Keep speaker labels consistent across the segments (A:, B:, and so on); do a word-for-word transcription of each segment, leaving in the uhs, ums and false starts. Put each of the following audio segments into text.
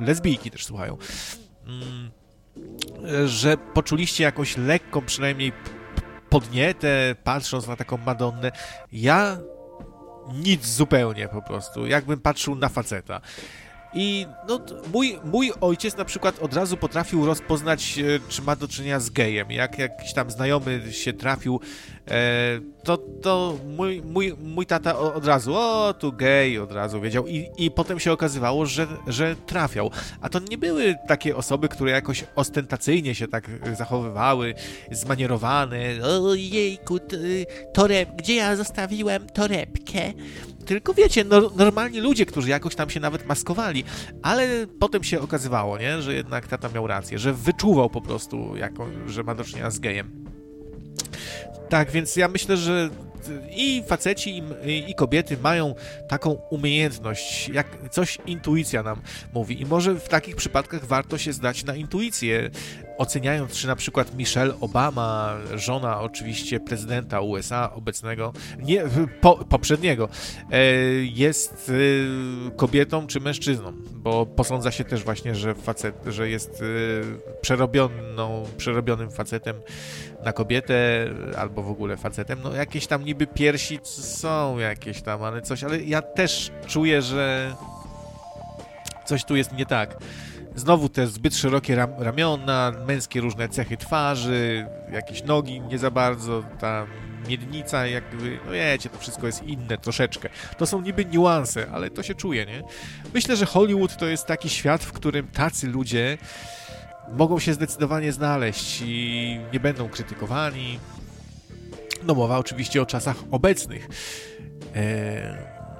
A: lesbijki też słuchają, że poczuliście jakąś lekką przynajmniej podnietę, patrząc na taką Madonnę. Ja nic zupełnie po prostu, jakbym patrzył na faceta. I no, mój, mój ojciec na przykład od razu potrafił rozpoznać, e, czy ma do czynienia z gejem. Jak jakiś tam znajomy się trafił, e, to, to mój, mój, mój tata od razu, o, tu gej, od razu wiedział. I, i potem się okazywało, że, że trafiał. A to nie były takie osoby, które jakoś ostentacyjnie się tak zachowywały, zmanierowane. Ojejku, toreb, gdzie ja zostawiłem torebkę? Tylko wiecie, no, normalni ludzie, którzy jakoś tam się nawet maskowali, ale potem się okazywało, nie, że jednak tata miał rację, że wyczuwał po prostu, jako, że ma do czynienia z gejem. Tak, więc ja myślę, że i faceci, i, i kobiety mają taką umiejętność, jak coś intuicja nam mówi i może w takich przypadkach warto się zdać na intuicję, oceniając, czy na przykład Michelle Obama, żona oczywiście prezydenta U S A obecnego, nie, po, poprzedniego, jest kobietą czy mężczyzną, bo posądza się też właśnie, że facet, że jest przerobioną, przerobionym facetem na kobietę, albo w ogóle facetem, no jakieś tam niby piersi są jakieś tam, ale coś, ale ja też czuję, że coś tu jest nie tak. Znowu te zbyt szerokie ram, ramiona, męskie różne cechy twarzy, jakieś nogi nie za bardzo, ta miednica jakby, no wiecie, to wszystko jest inne troszeczkę. To są niby niuanse, ale to się czuje, nie? Myślę, że Hollywood to jest taki świat, w którym tacy ludzie mogą się zdecydowanie znaleźć i nie będą krytykowani. No mowa oczywiście o czasach obecnych. Eee...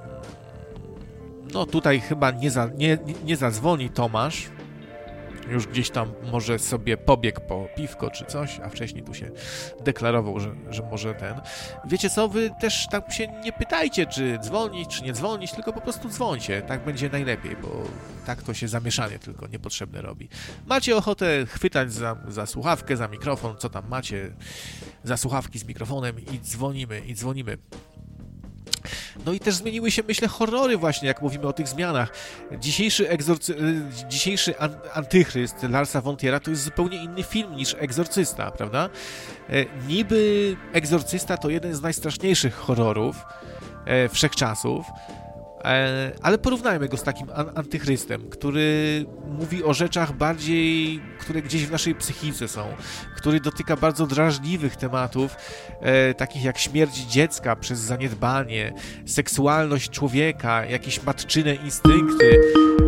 A: No tutaj chyba nie, za, nie, nie zadzwoni Tomasz. Już gdzieś tam może sobie pobiegł po piwko czy coś, a wcześniej tu się deklarował, że, że może ten. Wiecie co, wy też tak się nie pytajcie, czy dzwonić, czy nie dzwonić, tylko po prostu dzwońcie. Tak będzie najlepiej, bo tak to się zamieszanie tylko niepotrzebne robi. Macie ochotę chwytać za, za słuchawkę, za mikrofon, co tam macie, za słuchawki z mikrofonem i dzwonimy, i dzwonimy. No i też zmieniły się, myślę, horrory właśnie, jak mówimy o tych zmianach. Dzisiejszy, egzorcy... Dzisiejszy an- antychryst Larsa von Triera to jest zupełnie inny film niż Egzorcysta, prawda? E, niby Egzorcysta to jeden z najstraszniejszych horrorów e, wszechczasów, e, ale porównajmy go z takim an- antychrystem, który mówi o rzeczach bardziej, które gdzieś w naszej psychice są, który dotyka bardzo drażliwych tematów, e, takich jak śmierć dziecka przez zaniedbanie, seksualność człowieka, jakieś matczyne instynkty.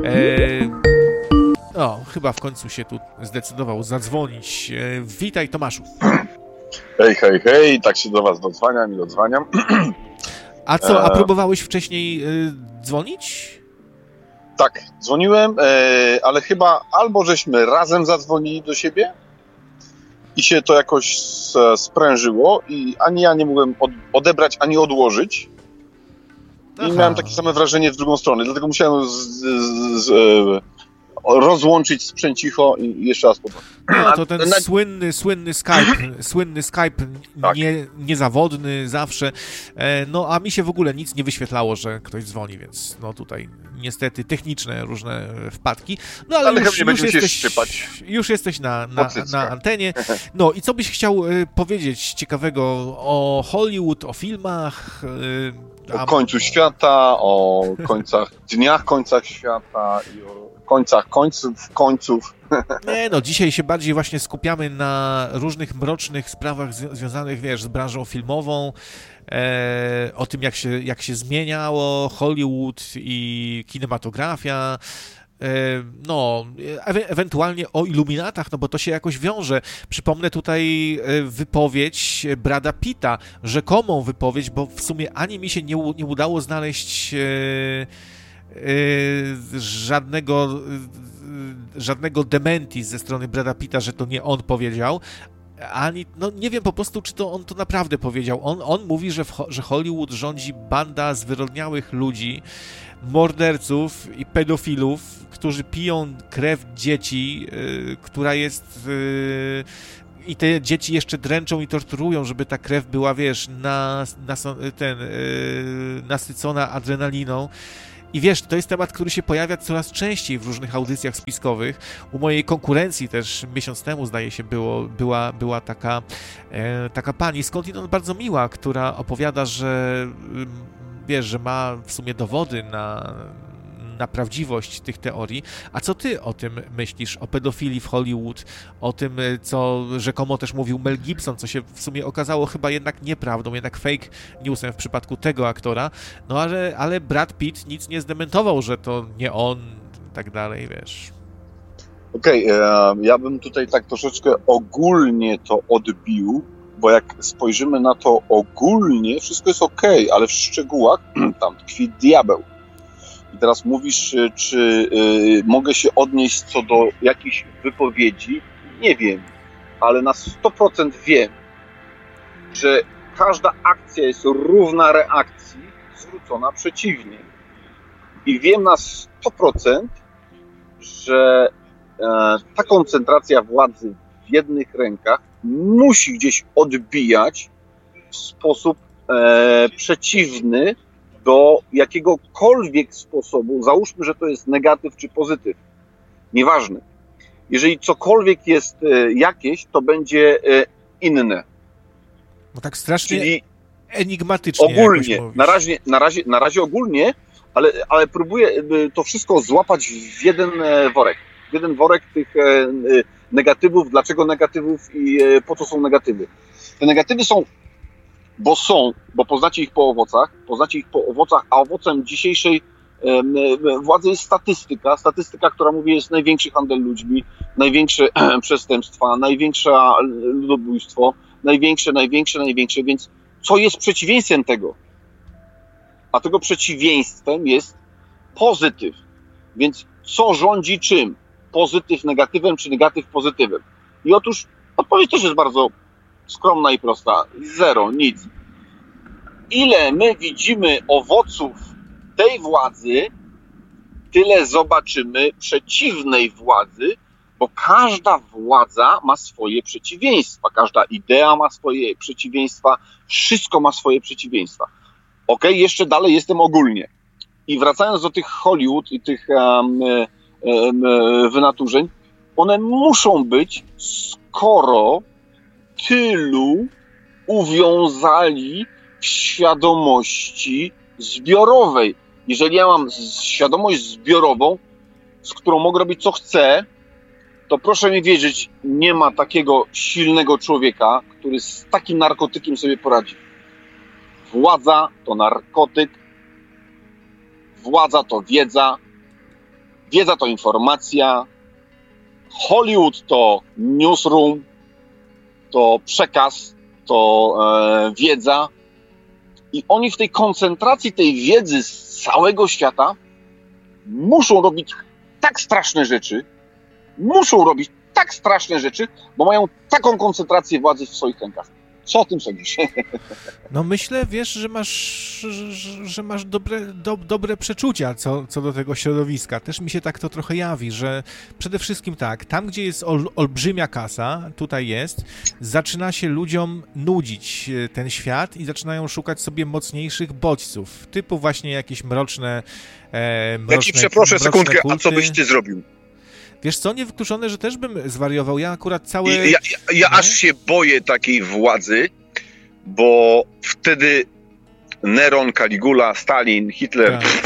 A: E, o, chyba w końcu się tu zdecydował zadzwonić. E, witaj, Tomaszu.
B: Hej, hej, hej, tak się do was dodzwaniam i dodzwaniam.
A: A co, a próbowałeś wcześniej e, dzwonić?
B: Tak, dzwoniłem, e, ale chyba albo żeśmy razem zadzwonili do siebie i się to jakoś sprężyło i ani ja nie mogłem od, odebrać, ani odłożyć. I Aha. miałem takie same wrażenie w drugą stronę, dlatego musiałem z, z, z, rozłączyć sprzęcicho i jeszcze raz popatrzeć.
A: No to ten na... słynny, słynny Skype, słynny Skype tak. nie, niezawodny zawsze, no a mi się w ogóle nic nie wyświetlało, że ktoś dzwoni, więc no tutaj niestety techniczne różne wpadki, no ale, ale już, już, jesteś, już jesteś na, na, na antenie. No i co byś chciał powiedzieć ciekawego o Hollywood, o filmach?
B: O końcu świata, o końcach, dniach końcach świata i o końcach końców, końców.
A: Nie no, dzisiaj się bardziej właśnie skupiamy na różnych mrocznych sprawach zw- związanych, wiesz, z branżą filmową, e, o tym, jak się, jak się zmieniało Hollywood i kinematografia, e, no, e- ewentualnie o iluminatach, no bo to się jakoś wiąże. Przypomnę tutaj wypowiedź Brada Pitta, rzekomą wypowiedź, bo w sumie ani mi się nie, u- nie udało znaleźć e, Yy, żadnego yy, żadnego dementi ze strony Brada Pitta, że to nie on powiedział, ani, no nie wiem po prostu, czy to on to naprawdę powiedział. On, on mówi, że, w, że Hollywood rządzi banda zwyrodniałych ludzi, morderców i pedofilów, którzy piją krew dzieci, yy, która jest... Yy, i te dzieci jeszcze dręczą i torturują, żeby ta krew była, wiesz, nas, nas, ten, yy, nasycona adrenaliną. I wiesz, to jest temat, który się pojawia coraz częściej w różnych audycjach spiskowych. U mojej konkurencji też miesiąc temu, zdaje się, było, była, była taka, e, taka pani, skądinąd bardzo miła, która opowiada, że wiesz, że ma w sumie dowody na, na prawdziwość tych teorii. A co ty o tym myślisz? O pedofilii w Hollywood, o tym, co rzekomo też mówił Mel Gibson, co się w sumie okazało chyba jednak nieprawdą, jednak fake newsem w przypadku tego aktora. No ale, ale Brad Pitt nic nie zdementował, że to nie on i tak dalej, wiesz.
B: Okej, okay, ja bym tutaj tak troszeczkę ogólnie to odbił, bo jak spojrzymy na to ogólnie, wszystko jest okej, okay, ale w szczegółach tam tkwi diabeł. I teraz mówisz, czy, czy y, mogę się odnieść co do jakichś wypowiedzi? Nie wiem, ale na sto procent wiem, że każda akcja jest równa reakcji zwrócona przeciwnie. I wiem na sto procent, że e, ta koncentracja władzy w jednych rękach musi gdzieś odbijać w sposób e, przeciwny do jakiegokolwiek sposobu. Załóżmy, że to jest negatyw czy pozytyw. Nieważne. Jeżeli cokolwiek jest e, jakieś, to będzie e, inne.
A: No tak strasznie
B: Czyli
A: enigmatycznie.
B: Ogólnie. Na razie, na, razie, na razie ogólnie, ale, ale próbuję to wszystko złapać w jeden worek. W jeden worek tych negatywów, dlaczego negatywów i po co są negatywy. Te negatywy są, bo są, bo poznacie ich po owocach, poznacie ich po owocach, a owocem dzisiejszej władzy jest statystyka. Statystyka, która mówi, jest największy handel ludźmi, największe przestępstwa, największe ludobójstwo, największe, największe, największe, więc co jest przeciwieństwem tego? A tego przeciwieństwem jest pozytyw. Więc co rządzi czym? Pozytyw negatywem, czy negatyw pozytywem? I otóż odpowiedź też jest bardzo skromna i prosta. Zero, nic. Ile my widzimy owoców tej władzy, tyle zobaczymy przeciwnej władzy, bo każda władza ma swoje przeciwieństwa, każda idea ma swoje przeciwieństwa, wszystko ma swoje przeciwieństwa. Okej, okay, jeszcze dalej jestem ogólnie. I wracając do tych Hollywood i tych um, um, wynaturzeń, one muszą być, skoro tylu uwiązali w świadomości zbiorowej. Jeżeli ja mam świadomość zbiorową, z którą mogę robić co chcę, to proszę mi wierzyć, nie ma takiego silnego człowieka, który z takim narkotykiem sobie poradzi. Władza to narkotyk, władza to wiedza, wiedza to informacja, Hollywood to newsroom, to przekaz, to e, wiedza. I oni w tej koncentracji tej wiedzy z całego świata muszą robić tak straszne rzeczy, muszą robić tak straszne rzeczy, bo mają taką koncentrację władzy w swoich rękach. Co o tym sądzisz?
A: No myślę, wiesz, że masz, że, że masz dobre, do, dobre przeczucia co, co do tego środowiska. Też mi się tak to trochę jawi, że przede wszystkim tak, tam gdzie jest ol, olbrzymia kasa, tutaj jest, zaczyna się ludziom nudzić ten świat i zaczynają szukać sobie mocniejszych bodźców, typu właśnie jakieś mroczne e, mroczne,
B: Ja ci przeproszę
A: mroczne
B: sekundkę,
A: kulty.
B: A co byś ty zrobił?
A: Wiesz co, niewykluczone, że też bym zwariował. Ja akurat całe...
B: Ja, ja, ja
A: no.
B: aż się boję takiej władzy, bo wtedy Neron, Caligula, Stalin, Hitler...
A: Tak,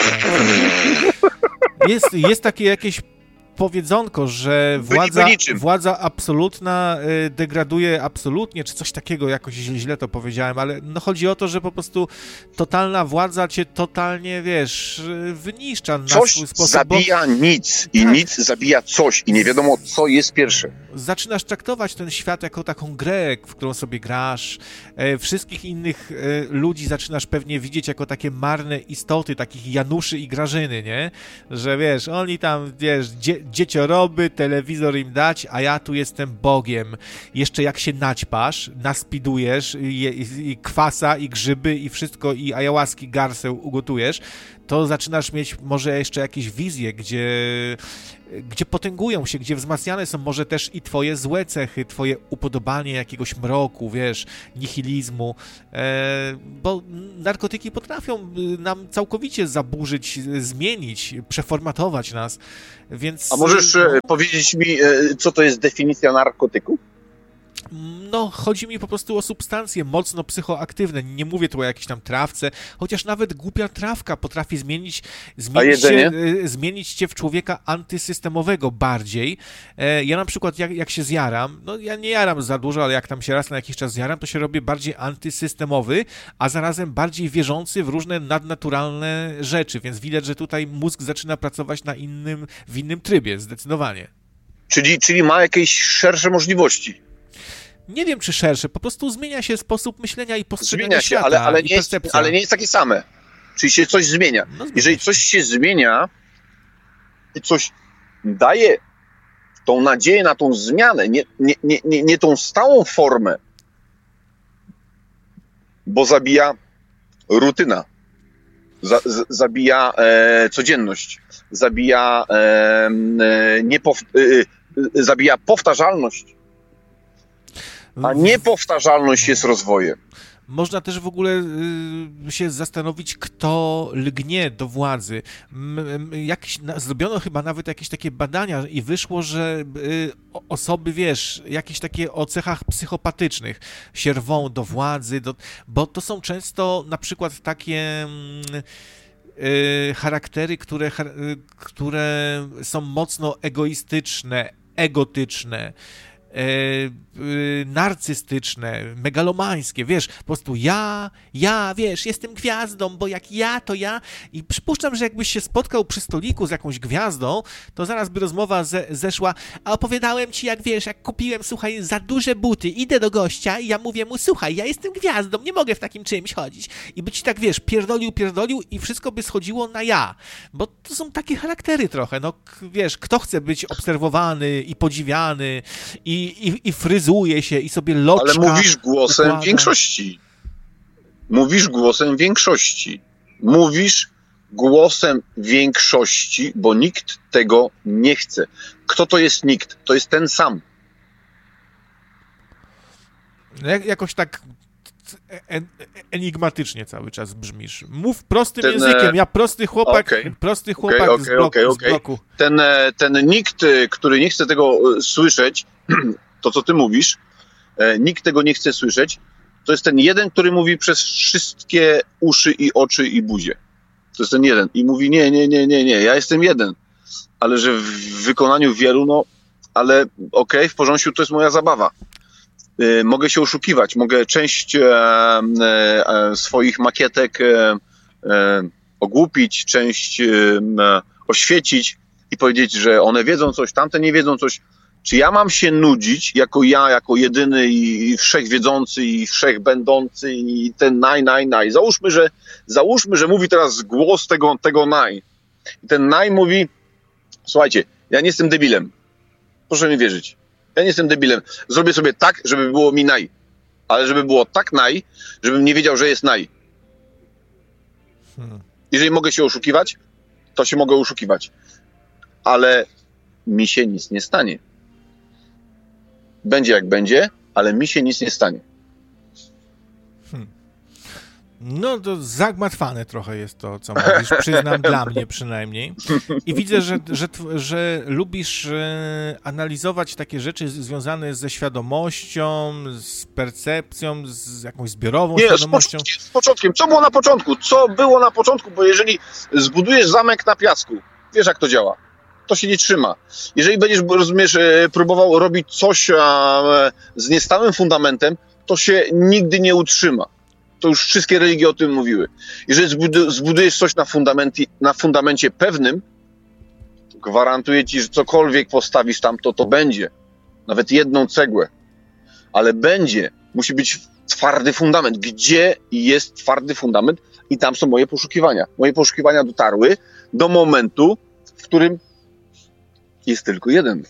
A: tak. Jest, jest takie jakieś powiedzonko, że władza, władza absolutna y, degraduje absolutnie, czy coś takiego, jakoś źle to powiedziałem, ale no chodzi o to, że po prostu totalna władza cię totalnie, wiesz, wyniszcza na
B: coś
A: swój sposób.
B: Zabija bo... nic i tak. Nic zabija coś i nie wiadomo, co jest pierwsze.
A: Zaczynasz traktować ten świat jako taką grę, w którą sobie grasz. E, wszystkich innych e, ludzi zaczynasz pewnie widzieć jako takie marne istoty, takich Januszy i Grażyny, nie? Że wiesz, oni tam, wiesz, dzie dziecioroby, telewizor im dać, a ja tu jestem Bogiem. Jeszcze jak się naćpasz, naspidujesz i, i, i kwasa, i grzyby, i wszystko, i ayahuaski garseł ugotujesz, to zaczynasz mieć może jeszcze jakieś wizje, gdzie gdzie potęgują się, gdzie wzmacniane są może też i twoje złe cechy, twoje upodobanie jakiegoś mroku, wiesz, nihilizmu, e, bo narkotyki potrafią nam całkowicie zaburzyć, zmienić, przeformatować nas, więc...
B: A możesz no, powiedzieć mi, co to jest definicja narkotyku?
A: No, chodzi mi po prostu o substancje mocno psychoaktywne. Nie mówię tu o jakiejś tam trawce, chociaż nawet głupia trawka potrafi zmienić, zmienić, cię, zmienić cię w człowieka antysystemowego bardziej. Ja na przykład jak, jak się zjaram, no ja nie jaram za dużo, ale jak tam się raz na jakiś czas zjaram, to się robię bardziej antysystemowy, a zarazem bardziej wierzący w różne nadnaturalne rzeczy, więc widać, że tutaj mózg zaczyna pracować na innym, w innym trybie, zdecydowanie.
B: Czyli, czyli ma jakieś szersze możliwości.
A: Nie wiem, czy szersze, po prostu zmienia się sposób myślenia i postrzegania
B: zmienia się,
A: świata,
B: ale, ale,
A: i
B: nie jest, ale nie jest takie same. Czyli się coś zmienia. No, jeżeli coś się zmienia i coś daje tą nadzieję na tą zmianę, nie, nie, nie, nie, nie tą stałą formę, bo zabija rutyna, za, z, zabija e, codzienność, zabija, e, e, niepow, e, e, zabija powtarzalność. A niepowtarzalność jest rozwojem.
A: Można też w ogóle y, się zastanowić, kto lgnie do władzy. Jak, na, zrobiono chyba nawet jakieś takie badania i wyszło, że y, osoby, wiesz, jakieś takie o cechach psychopatycznych się rwą do władzy, do, bo to są często na przykład takie... Y, charaktery, które, y, które są mocno egoistyczne, egotyczne, E, e, narcystyczne, megalomańskie, wiesz, po prostu ja, ja, wiesz, jestem gwiazdą, bo jak ja, to ja i przypuszczam, że jakbyś się spotkał przy stoliku z jakąś gwiazdą, to zaraz by rozmowa ze, zeszła, a opowiadałem ci, jak wiesz, jak kupiłem, słuchaj, za duże buty, idę do gościa i ja mówię mu, słuchaj, ja jestem gwiazdą, nie mogę w takim czymś chodzić i by ci tak, wiesz, pierdolił, pierdolił i wszystko by schodziło na ja, bo to są takie charaktery trochę, no, wiesz, kto chce być obserwowany i podziwiany i I, i fryzuje się i sobie loczka...
B: Ale mówisz głosem
A: układa.
B: większości. Mówisz głosem większości. Mówisz głosem większości, bo nikt tego nie chce. Kto to jest nikt? To jest ten sam.
A: Jak, jakoś tak en, enigmatycznie cały czas brzmisz. Mów prostym
B: ten,
A: językiem. Ja prosty chłopak, okay. prosty chłopak okay, okay, z, bloku, okay, okay. z bloku.
B: Ten, ten nikt, który nie chce tego słyszeć, to co ty mówisz, nikt tego nie chce słyszeć, to jest ten jeden, który mówi przez wszystkie uszy i oczy i buzię. To jest ten jeden. I mówi nie, nie, nie, nie, nie, ja jestem jeden. Ale że w wykonaniu wielu, no, ale okej, okay, w porządku, to jest moja zabawa. Y, mogę się oszukiwać, mogę część e, e, swoich makietek e, e, ogłupić, część e, oświecić i powiedzieć, że one wiedzą coś, tamte nie wiedzą coś. Czy ja mam się nudzić jako ja, jako jedyny i wszechwiedzący i wszechbędący i ten naj, naj, naj. Załóżmy, że, załóżmy, że mówi teraz głos tego, tego naj. I ten naj mówi, słuchajcie, ja nie jestem debilem. Proszę mi wierzyć. Ja nie jestem debilem. Zrobię sobie tak, żeby było mi naj. Ale żeby było tak naj, żebym nie wiedział, że jest naj. Hmm. Jeżeli mogę się oszukiwać, to się mogę oszukiwać. Ale mi się nic nie stanie. Będzie jak będzie, ale mi się nic nie stanie.
A: Hmm. No to zagmatwane trochę jest to, co mówisz, przyznam, dla mnie przynajmniej. I widzę, że, że, że lubisz e, analizować takie rzeczy związane ze świadomością, z percepcją, z jakąś zbiorową
B: Nie,
A: świadomością.
B: Nie, z, z początkiem. Co było na początku? Co było na początku? Bo jeżeli zbudujesz zamek na piasku, wiesz jak to działa. To się nie trzyma. Jeżeli będziesz, rozumiesz, próbował robić coś z niestałym fundamentem, to się nigdy nie utrzyma. To już wszystkie religie o tym mówiły. Jeżeli zbudujesz coś na fundamencie, na fundamencie pewnym, to gwarantuję ci, że cokolwiek postawisz tam, to to będzie. Nawet jedną cegłę. Ale będzie. Musi być twardy fundament. Gdzie jest twardy fundament? I tam są moje poszukiwania. Moje poszukiwania dotarły do momentu, w którym jest tylko jeden.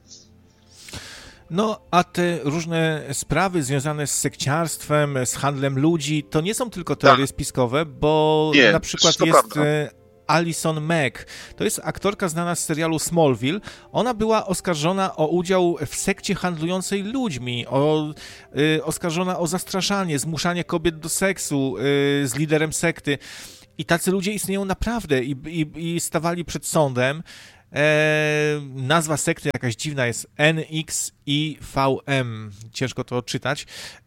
A: No, a te różne sprawy związane z sekciarstwem, z handlem ludzi, to nie są tylko teorie tak. spiskowe, bo
B: nie,
A: na przykład jest
B: prawda.
A: Alison Mack. To jest aktorka znana z serialu Smallville. Ona była oskarżona o udział w sekcie handlującej ludźmi, o, y, oskarżona o zastraszanie, zmuszanie kobiet do seksu y, z liderem sekty. I tacy ludzie istnieją naprawdę i, i, i stawali przed sądem. E, nazwa sekty jakaś dziwna jest N X I V M. Ciężko to odczytać. E,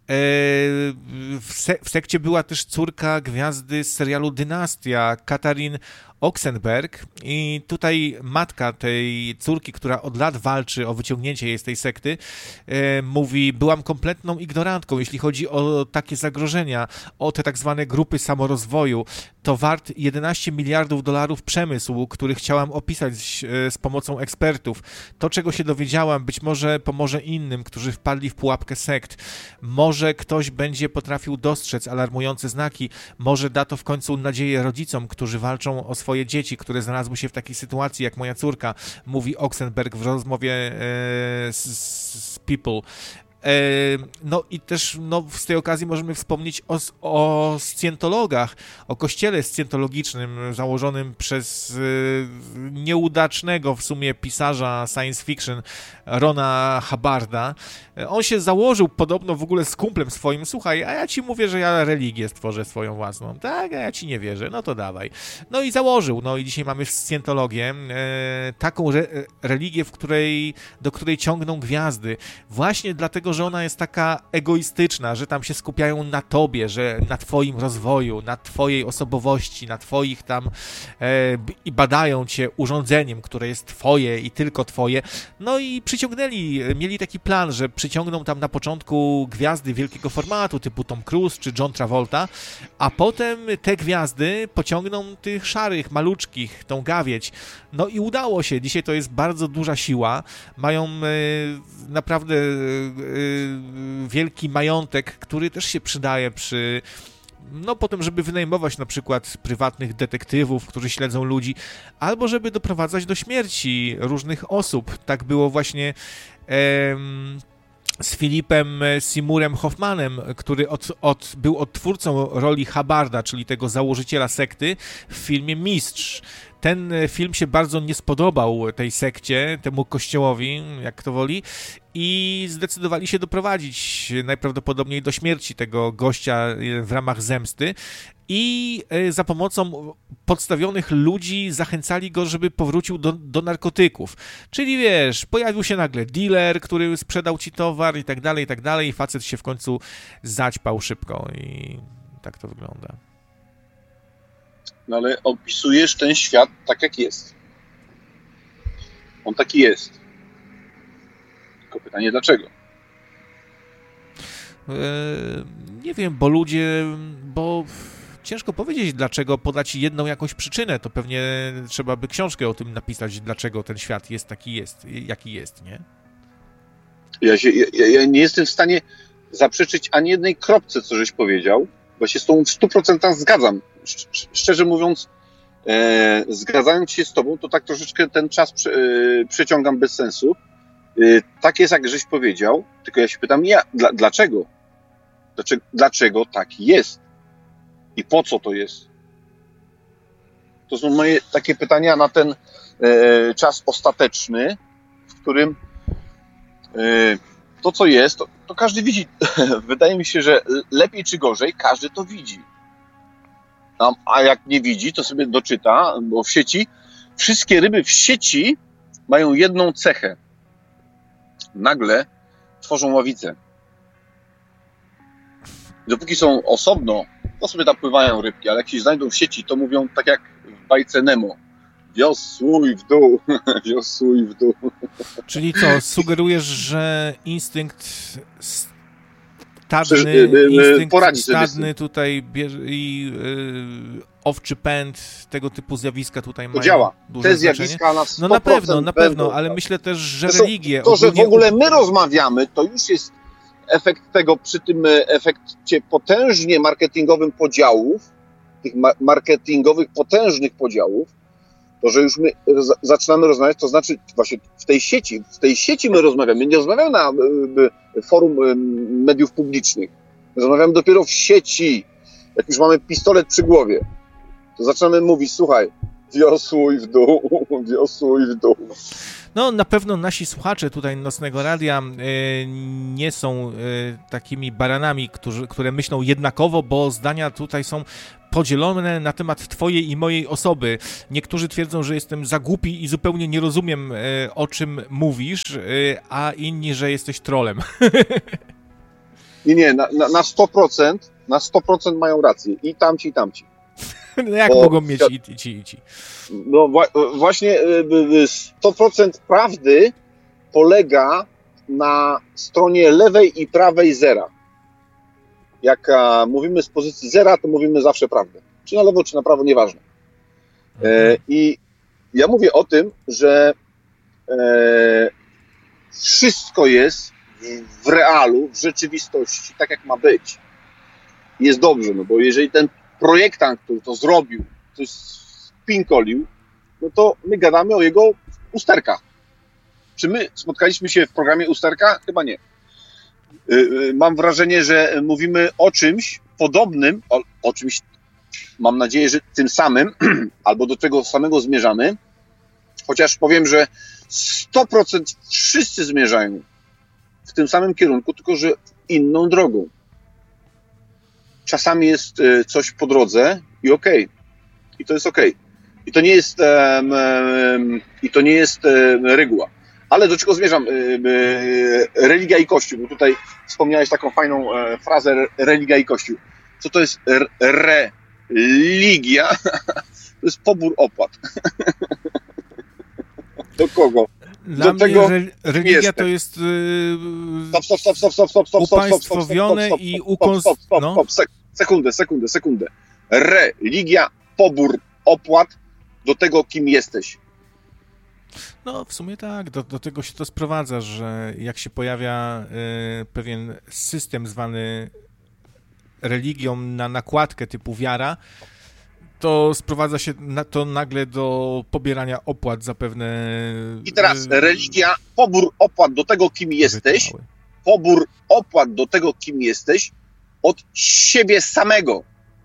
A: w, se, w sekcie była też córka gwiazdy z serialu Dynastia, Katharine Oxenberg, i tutaj matka tej córki, która od lat walczy o wyciągnięcie jej z tej sekty, e, mówi: byłam kompletną ignorantką, jeśli chodzi o takie zagrożenia, o te tak zwane grupy samorozwoju. To wart jedenaście miliardów dolarów przemysł, który chciałam opisać z, z pomocą ekspertów. To, czego się dowiedziałam, być może pomoże innym, którzy wpadli w pułapkę sekt. Może ktoś będzie potrafił dostrzec alarmujące znaki, może da to w końcu nadzieję rodzicom, którzy walczą o swoje dzieci, które znalazły się w takiej sytuacji jak moja córka, mówi Oxenberg w rozmowie e, z, z People. No i też no, z tej okazji możemy wspomnieć o, o scjentologach, o kościele scjentologicznym założonym przez nieudacznego w sumie pisarza science fiction Rona Hubbarda. On się założył podobno w ogóle z kumplem swoim: słuchaj, a ja ci mówię, że ja religię stworzę swoją własną. Tak, a ja ci nie wierzę, no to dawaj. No i założył, no i dzisiaj mamy scjentologię, e, taką re, religię, w której, do której ciągną gwiazdy. Właśnie dlatego, że ona jest taka egoistyczna, że tam się skupiają na tobie, że na twoim rozwoju, na twojej osobowości, na twoich tam e, i badają cię urządzeniem, które jest twoje i tylko twoje. No i przyciągnęli, mieli taki plan, że przyciągną tam na początku gwiazdy wielkiego formatu, typu Tom Cruise czy John Travolta, a potem te gwiazdy pociągną tych szarych, maluczkich, tą gawieć. No i udało się. Dzisiaj to jest bardzo duża siła. Mają e, naprawdę e, wielki majątek, który też się przydaje przy, no potem, żeby wynajmować na przykład prywatnych detektywów, którzy śledzą ludzi, albo żeby doprowadzać do śmierci różnych osób. Tak było właśnie em, z Philipem Seymourem Hoffmanem, który od, od, był odtwórcą roli Hubbarda, czyli tego założyciela sekty w filmie Mistrz. Ten film się bardzo nie spodobał tej sekcie, temu kościołowi, jak kto woli, i zdecydowali się doprowadzić najprawdopodobniej do śmierci tego gościa w ramach zemsty i za pomocą podstawionych ludzi zachęcali go, żeby powrócił do, do narkotyków. Czyli wiesz, pojawił się nagle dealer, który sprzedał ci towar i tak dalej, i tak dalej, i facet się w końcu zaćpał szybko i tak to wygląda.
B: No ale opisujesz ten świat tak, jak jest. On taki jest. Tylko pytanie, dlaczego?
A: Eee, nie wiem, bo ludzie, bo ciężko powiedzieć dlaczego, podać jedną jakąś przyczynę, to pewnie trzeba by książkę o tym napisać, dlaczego ten świat jest taki jest, jaki jest, nie?
B: Ja, się, ja, ja nie jestem w stanie zaprzeczyć ani jednej kropce, co żeś powiedział, bo się z tą w stu procentach zgadzam. Sz, szczerze mówiąc, e, zgadzając się z tobą, to tak troszeczkę ten czas prze, e, przeciągam bez sensu. E, tak jest, jak żeś powiedział, tylko ja się pytam, ja, dla, dlaczego? dlaczego? Dlaczego tak jest? I po co to jest? To są moje takie pytania na ten e, czas ostateczny, w którym e, to, co jest, to, to każdy widzi. Wydaje mi się, że lepiej czy gorzej, każdy to widzi. A, a jak nie widzi, to sobie doczyta, bo w sieci, wszystkie ryby w sieci mają jedną cechę. Nagle tworzą ławicę. Dopóki są osobno, to sobie tam pływają rybki, ale jak się znajdą w sieci, to mówią tak jak w bajce Nemo. Wiosłuj w dół, wiosłuj w dół.
A: Czyli co, sugerujesz, że instynkt stadny, instynkt stadny tutaj bierze i yy, owczy pęd, tego typu zjawiska tutaj mają
B: działa.
A: duże
B: Te
A: znaczenie?
B: Zjawiska na sto procent
A: no na pewno, na pewno,
B: będą,
A: ale
B: tak.
A: myślę też, że
B: Zresztą
A: religie...
B: To, że w
A: ogólnie...
B: ogóle my rozmawiamy, to już jest efekt tego, przy tym efekcie potężnie marketingowym podziałów, tych ma- marketingowych potężnych podziałów, to, że już my z- zaczynamy rozmawiać, to znaczy właśnie w tej sieci, w tej sieci my rozmawiamy, my nie rozmawiamy na y, forum y, mediów publicznych, my rozmawiamy dopiero w sieci, jak już mamy pistolet przy głowie, to zaczynamy mówić, słuchaj, wiosłuj w dół, wiosłuj w dół.
A: No, na pewno nasi słuchacze tutaj Nocnego Radia y, nie są y, takimi baranami, którzy, które myślą jednakowo, bo zdania tutaj są podzielone na temat twojej i mojej osoby. Niektórzy twierdzą, że jestem za głupi i zupełnie nie rozumiem, y, o czym mówisz, y, a inni, że jesteś trolem.
B: Nie, nie, na, na, na sto procent, na sto procent mają rację. I tamci, i tamci.
A: No jak
B: Bo,
A: mogą mieć i, i ci, i ci?
B: No właśnie sto procent prawdy polega na stronie lewej i prawej zera. Jak mówimy z pozycji zera, to mówimy zawsze prawdę. Czy na lewo, czy na prawo, nieważne. Mhm. I ja mówię o tym, że wszystko jest w realu, w rzeczywistości, tak jak ma być. Jest dobrze, no bo jeżeli ten projektant, który to zrobił, coś spinkolił, no to my gadamy o jego usterkach. Czy my spotkaliśmy się w programie Usterka? Chyba nie. Mam wrażenie, że mówimy o czymś podobnym, o, o czymś, mam nadzieję, że tym samym, albo do tego samego zmierzamy, chociaż powiem, że sto procent wszyscy zmierzają w tym samym kierunku, tylko że inną drogą. Czasami jest coś po drodze i okej. Okay. I to jest okej. Okay. I to nie jest um, um, i to nie jest um, reguła. Ale do czego zmierzam? Um, religia i Kościół. Bo tutaj wspomniałeś taką fajną um, frazę religia i Kościół. Co to jest r- religia? To jest pobór opłat. Do kogo?
A: Dla
B: do tego
A: mnie re- religia jestem. To jest
B: stop, stop, stop, stop, stop, stop, stop,
A: upaństwowione
B: stop, stop,
A: i
B: stop,
A: ukons...
B: stop, stop,
A: no.
B: stop, stop, sekundę, sekundę, sekundę. Religia, pobór opłat do tego, kim jesteś.
A: No, w sumie tak, do, do tego się to sprowadza, że jak się pojawia y, pewien system zwany religią na nakładkę typu wiara, to sprowadza się na to nagle do pobierania opłat za pewne...
B: I teraz religia, pobór opłat do tego, kim jesteś, rytuały. Pobór opłat do tego, kim jesteś, od siebie samego.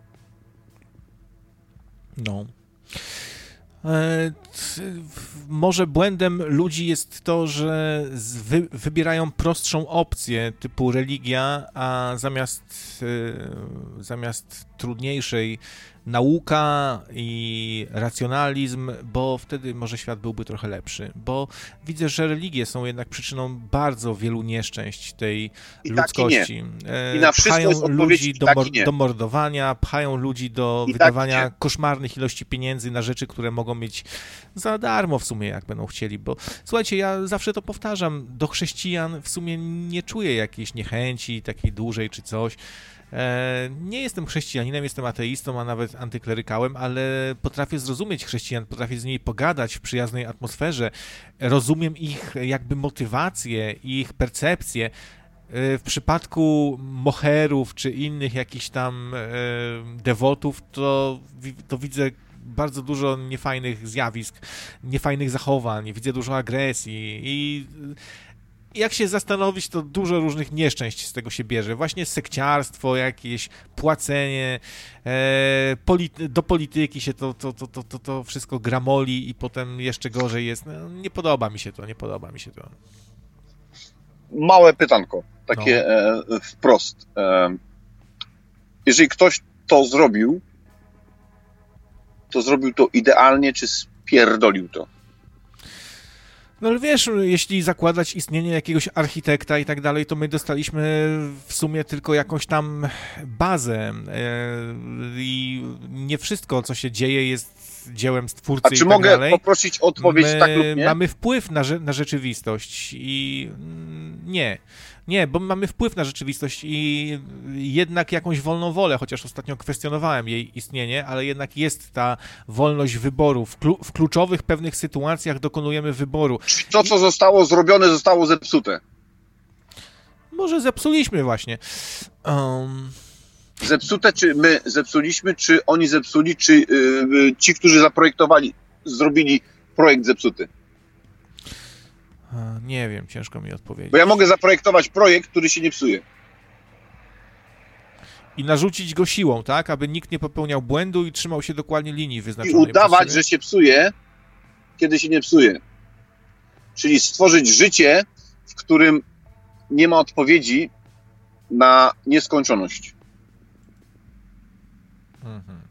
A: No. E, t, może błędem ludzi jest to, że wy, wybierają prostszą opcję typu religia, a zamiast, e, zamiast trudniejszej nauka i racjonalizm, bo wtedy może świat byłby trochę lepszy. Bo widzę, że religie są jednak przyczyną bardzo wielu nieszczęść tej
B: I
A: ludzkości.
B: I, I na wszystko jest
A: pchają ludzi do, mor- do mordowania, pchają ludzi do I wydawania tak koszmarnych ilości pieniędzy na rzeczy, które mogą mieć za darmo w sumie, jak będą chcieli. Bo słuchajcie, ja zawsze to powtarzam, do chrześcijan w sumie nie czuję jakiejś niechęci takiej dużej czy coś. Nie jestem chrześcijaninem, jestem ateistą, a nawet antyklerykałem, ale potrafię zrozumieć chrześcijan, potrafię z nimi pogadać w przyjaznej atmosferze, rozumiem ich jakby motywację, ich percepcję. W przypadku moherów czy innych jakichś tam dewotów, to, to widzę bardzo dużo niefajnych zjawisk, niefajnych zachowań, widzę dużo agresji i jak się zastanowić, to dużo różnych nieszczęść z tego się bierze. Właśnie sekciarstwo, jakieś płacenie, e, polity- do polityki się to, to, to, to, to, to wszystko gramoli i potem jeszcze gorzej jest. No, nie podoba mi się to, nie podoba mi się to.
B: Małe pytanko, takie no. e, wprost. E, jeżeli ktoś to zrobił, to zrobił to idealnie, czy spierdolił to?
A: No ale wiesz, jeśli zakładać istnienie jakiegoś architekta i tak dalej, to my dostaliśmy w sumie tylko jakąś tam bazę i nie wszystko, co się dzieje, jest dziełem stwórcy i tak dalej. A czy mogę
B: poprosić o odpowiedź
A: my
B: tak lub nie?
A: Mamy wpływ na, na rzeczywistość i nie. Nie, bo mamy wpływ na rzeczywistość i jednak jakąś wolną wolę, chociaż ostatnio kwestionowałem jej istnienie, ale jednak jest ta wolność wyboru. W, klu- w kluczowych pewnych sytuacjach dokonujemy wyboru.
B: Czyli to, co zostało zrobione, zostało zepsute.
A: Może zepsuliśmy właśnie. Um...
B: Zepsute, czy my zepsuliśmy, czy oni zepsuli, czy yy, ci, którzy zaprojektowali, zrobili projekt zepsuty?
A: Nie wiem, ciężko mi odpowiedzieć.
B: Bo ja mogę zaprojektować projekt, który się nie psuje.
A: i narzucić go siłą, tak? Aby nikt nie popełniał błędu i trzymał się dokładnie linii
B: I
A: wyznaczonej.
B: udawać, że się psuje, kiedy się nie psuje. Czyli stworzyć życie, w którym nie ma odpowiedzi na nieskończoność.
A: Mhm.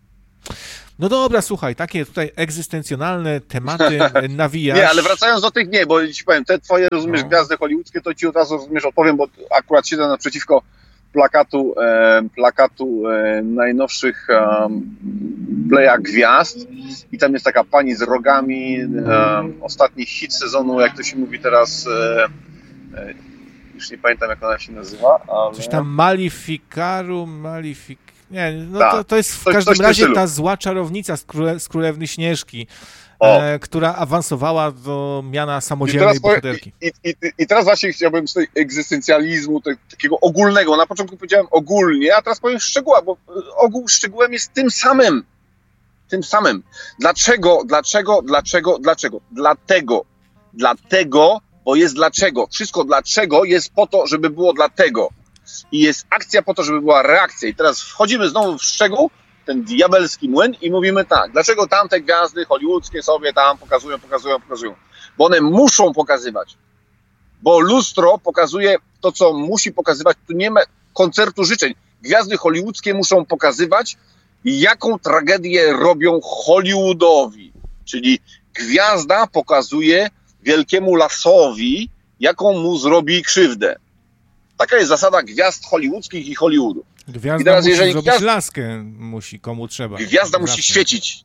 A: No dobra, słuchaj, takie tutaj egzystencjonalne tematy nawijasz.
B: Nie, ale wracając do tych, nie, bo ci powiem, te twoje, rozumiesz,
A: no.
B: gwiazdy hollywoodzkie, to ci od razu, rozumiesz, odpowiem, bo akurat siedzę naprzeciwko plakatu, e, plakatu e, najnowszych e, Playa Gwiazd i tam jest taka pani z rogami, e, ostatni hit sezonu, jak to się mówi teraz, e, e, już nie pamiętam, jak ona się nazywa, ale...
A: Coś tam Malificaru, Malifik... Nie, no
B: Ta,
A: to, to jest w
B: coś,
A: każdym
B: coś
A: razie ta zła czarownica z, króle, z Królewny Śnieżki, e, która awansowała do miana samodzielnej
B: I
A: bohaterki.
B: I, i, I teraz właśnie chciałbym z tej egzystencjalizmu, te, takiego ogólnego, na początku powiedziałem ogólnie, a teraz powiem szczegóła, bo ogół szczegółem jest tym samym. Tym samym. Dlaczego, dlaczego, dlaczego, dlaczego? Dlatego, dlatego, bo jest dlaczego. Wszystko dlaczego jest po to, żeby było dlatego. I jest akcja po to, żeby była reakcja. I teraz wchodzimy znowu w szczegół, ten diabelski młyn i mówimy tak, dlaczego tamte gwiazdy hollywoodzkie sobie tam pokazują, pokazują, pokazują. Bo one muszą pokazywać. Bo lustro pokazuje to, co musi pokazywać. Tu nie ma koncertu życzeń. Gwiazdy hollywoodzkie muszą pokazywać, jaką tragedię robią Hollywoodowi. Czyli gwiazda pokazuje wielkiemu lasowi, jaką mu zrobi krzywdę. Taka jest zasada gwiazd hollywoodzkich i Hollywoodu.
A: Gwiazda
B: I teraz,
A: musi
B: jeżeli
A: zrobić
B: gwiazd...
A: laskę, musi komu trzeba.
B: Gwiazda
A: Zawsze.
B: musi świecić.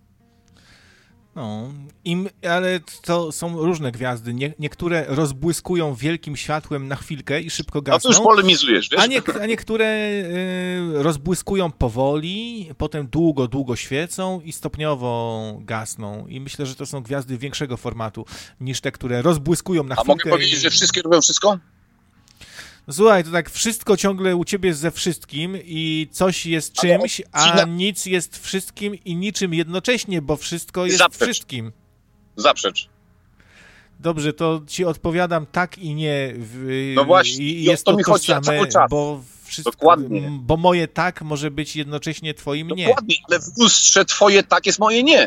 A: No, im, ale to są różne gwiazdy. Nie, niektóre rozbłyskują wielkim światłem na chwilkę i szybko gasną.
B: No to już polemizujesz, wiesz?
A: A, nie, a niektóre y, rozbłyskują powoli, potem długo, długo świecą i stopniowo gasną. I myślę, że to są gwiazdy większego formatu niż te, które rozbłyskują na
B: a
A: chwilkę.
B: mogę powiedzieć,
A: i...
B: że wszystkie robią wszystko?
A: Słuchaj, to tak wszystko ciągle u ciebie jest ze wszystkim i coś jest czymś, a nic jest wszystkim i niczym jednocześnie, bo wszystko jest
B: Zaprzecz.
A: wszystkim.
B: Zaprzecz.
A: Dobrze, to ci odpowiadam tak i nie. W,
B: no właśnie,
A: i jest
B: to,
A: to
B: mi chodzi
A: tożsame,
B: czas.
A: bo wszystko,
B: Dokładnie.
A: bo moje tak może być jednocześnie twoim nie.
B: Dokładnie, ale w lustrze twoje tak jest moje nie.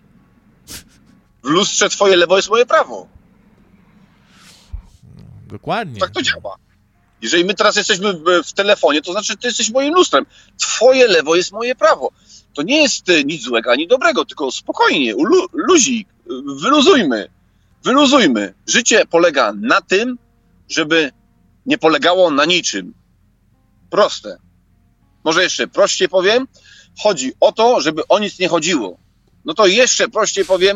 B: W lustrze twoje lewo jest moje prawo.
A: Dokładnie.
B: Tak to działa. Jeżeli my teraz jesteśmy w telefonie, to znaczy ty jesteś moim lustrem. Twoje lewo jest moje prawo. To nie jest nic złego ani dobrego, tylko spokojnie, lu- luzik, wyluzujmy. Wyluzujmy. Życie polega na tym, żeby nie polegało na niczym. Proste. Może jeszcze prościej powiem. Chodzi o to, żeby o nic nie chodziło. No to jeszcze prościej powiem.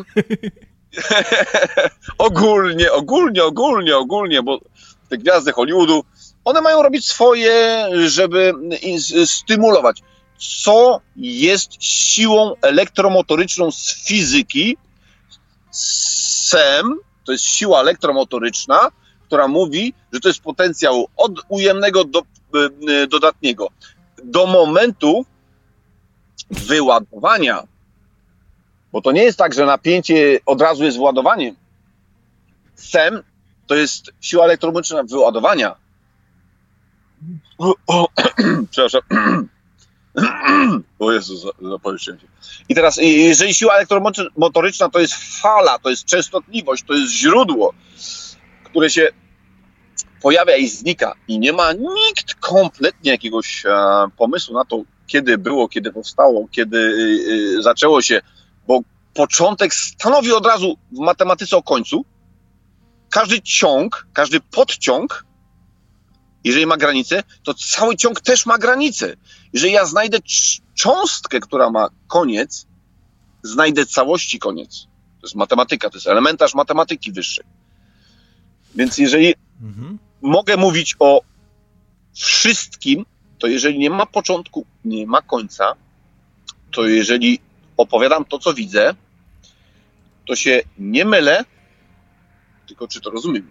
B: ogólnie, ogólnie, ogólnie, ogólnie, bo te gwiazdy Hollywoodu, one mają robić swoje, żeby stymulować. Co jest siłą elektromotoryczną z fizyki? S E M to jest siła elektromotoryczna, która mówi, że to jest potencjał od ujemnego do y, dodatniego. Do momentu wyładowania. Bo to nie jest tak, że napięcie od razu jest wyładowaniem. S E M to jest siła elektromotoryczna wyładowania. O, o, przepraszam. O Jezu, zapowietrzyłem się. I teraz, jeżeli siła elektromotoryczna to jest fala, to jest częstotliwość, to jest źródło, które się pojawia i znika i nie ma nikt kompletnie jakiegoś e, pomysłu na to, kiedy było, kiedy powstało, kiedy y, y, zaczęło się, bo początek stanowi od razu w matematyce o końcu. Każdy ciąg, każdy podciąg, jeżeli ma granicę, to cały ciąg też ma granicę. Jeżeli ja znajdę cząstkę, która ma koniec, znajdę całości koniec. To jest matematyka, to jest elementarz matematyki wyższej. Więc jeżeli mhm. mogę mówić o wszystkim, to jeżeli nie ma początku, nie ma końca, to jeżeli opowiadam to, co widzę, to się nie mylę, tylko czy to rozumiem.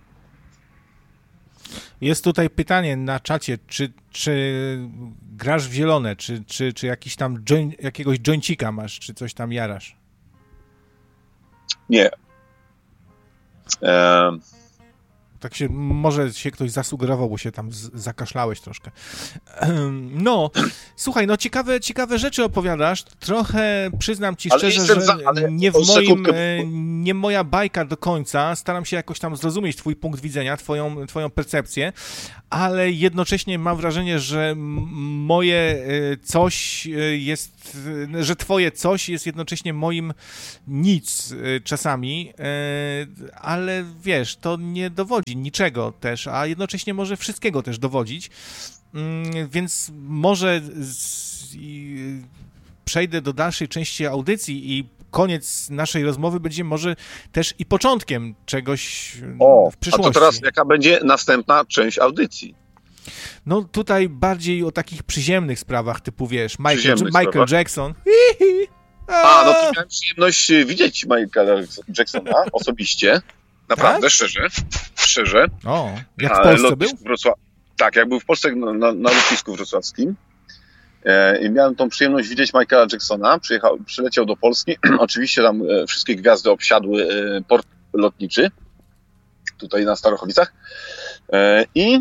A: Jest tutaj pytanie na czacie, czy, czy grasz w zielone, czy, czy, czy jakiś tam join, jakiegoś joincika masz, czy coś tam jarasz?
B: Nie. Eee,
A: Tak się, może się ktoś zasugerował, bo się tam z, zakaszlałeś troszkę. No, słuchaj, no ciekawe, ciekawe rzeczy opowiadasz. Trochę, przyznam ci szczerze, że za, nie w moim, nie moja bajka do końca. Staram się jakoś tam zrozumieć twój punkt widzenia, twoją, twoją percepcję, ale jednocześnie mam wrażenie, że moje coś jest, że twoje coś jest jednocześnie moim nic czasami, ale wiesz, to nie dowodzi niczego też, a jednocześnie może wszystkiego też dowodzić, więc może z, i, przejdę do dalszej części audycji i koniec naszej rozmowy będzie może też i początkiem czegoś
B: o,
A: w przyszłości.
B: A to teraz jaka będzie następna część audycji?
A: No tutaj bardziej o takich przyziemnych sprawach, typu wiesz, Michael, Michael
B: sprawach.
A: Jackson.
B: A, no to miałem przyjemność widzieć Michaela Jacksona osobiście. Naprawdę, tak? szczerze. Szczerze.
A: O, jak w Polsce był?
B: Wrocław... Tak, jak był w Polsce na, na, na lotnisku wrocławskim. E, I miałem tą przyjemność widzieć Michaela Jacksona. Przyjechał, przyleciał do Polski. Oczywiście tam e, wszystkie gwiazdy obsiadły e, port lotniczy. Tutaj na Starochowicach. E, I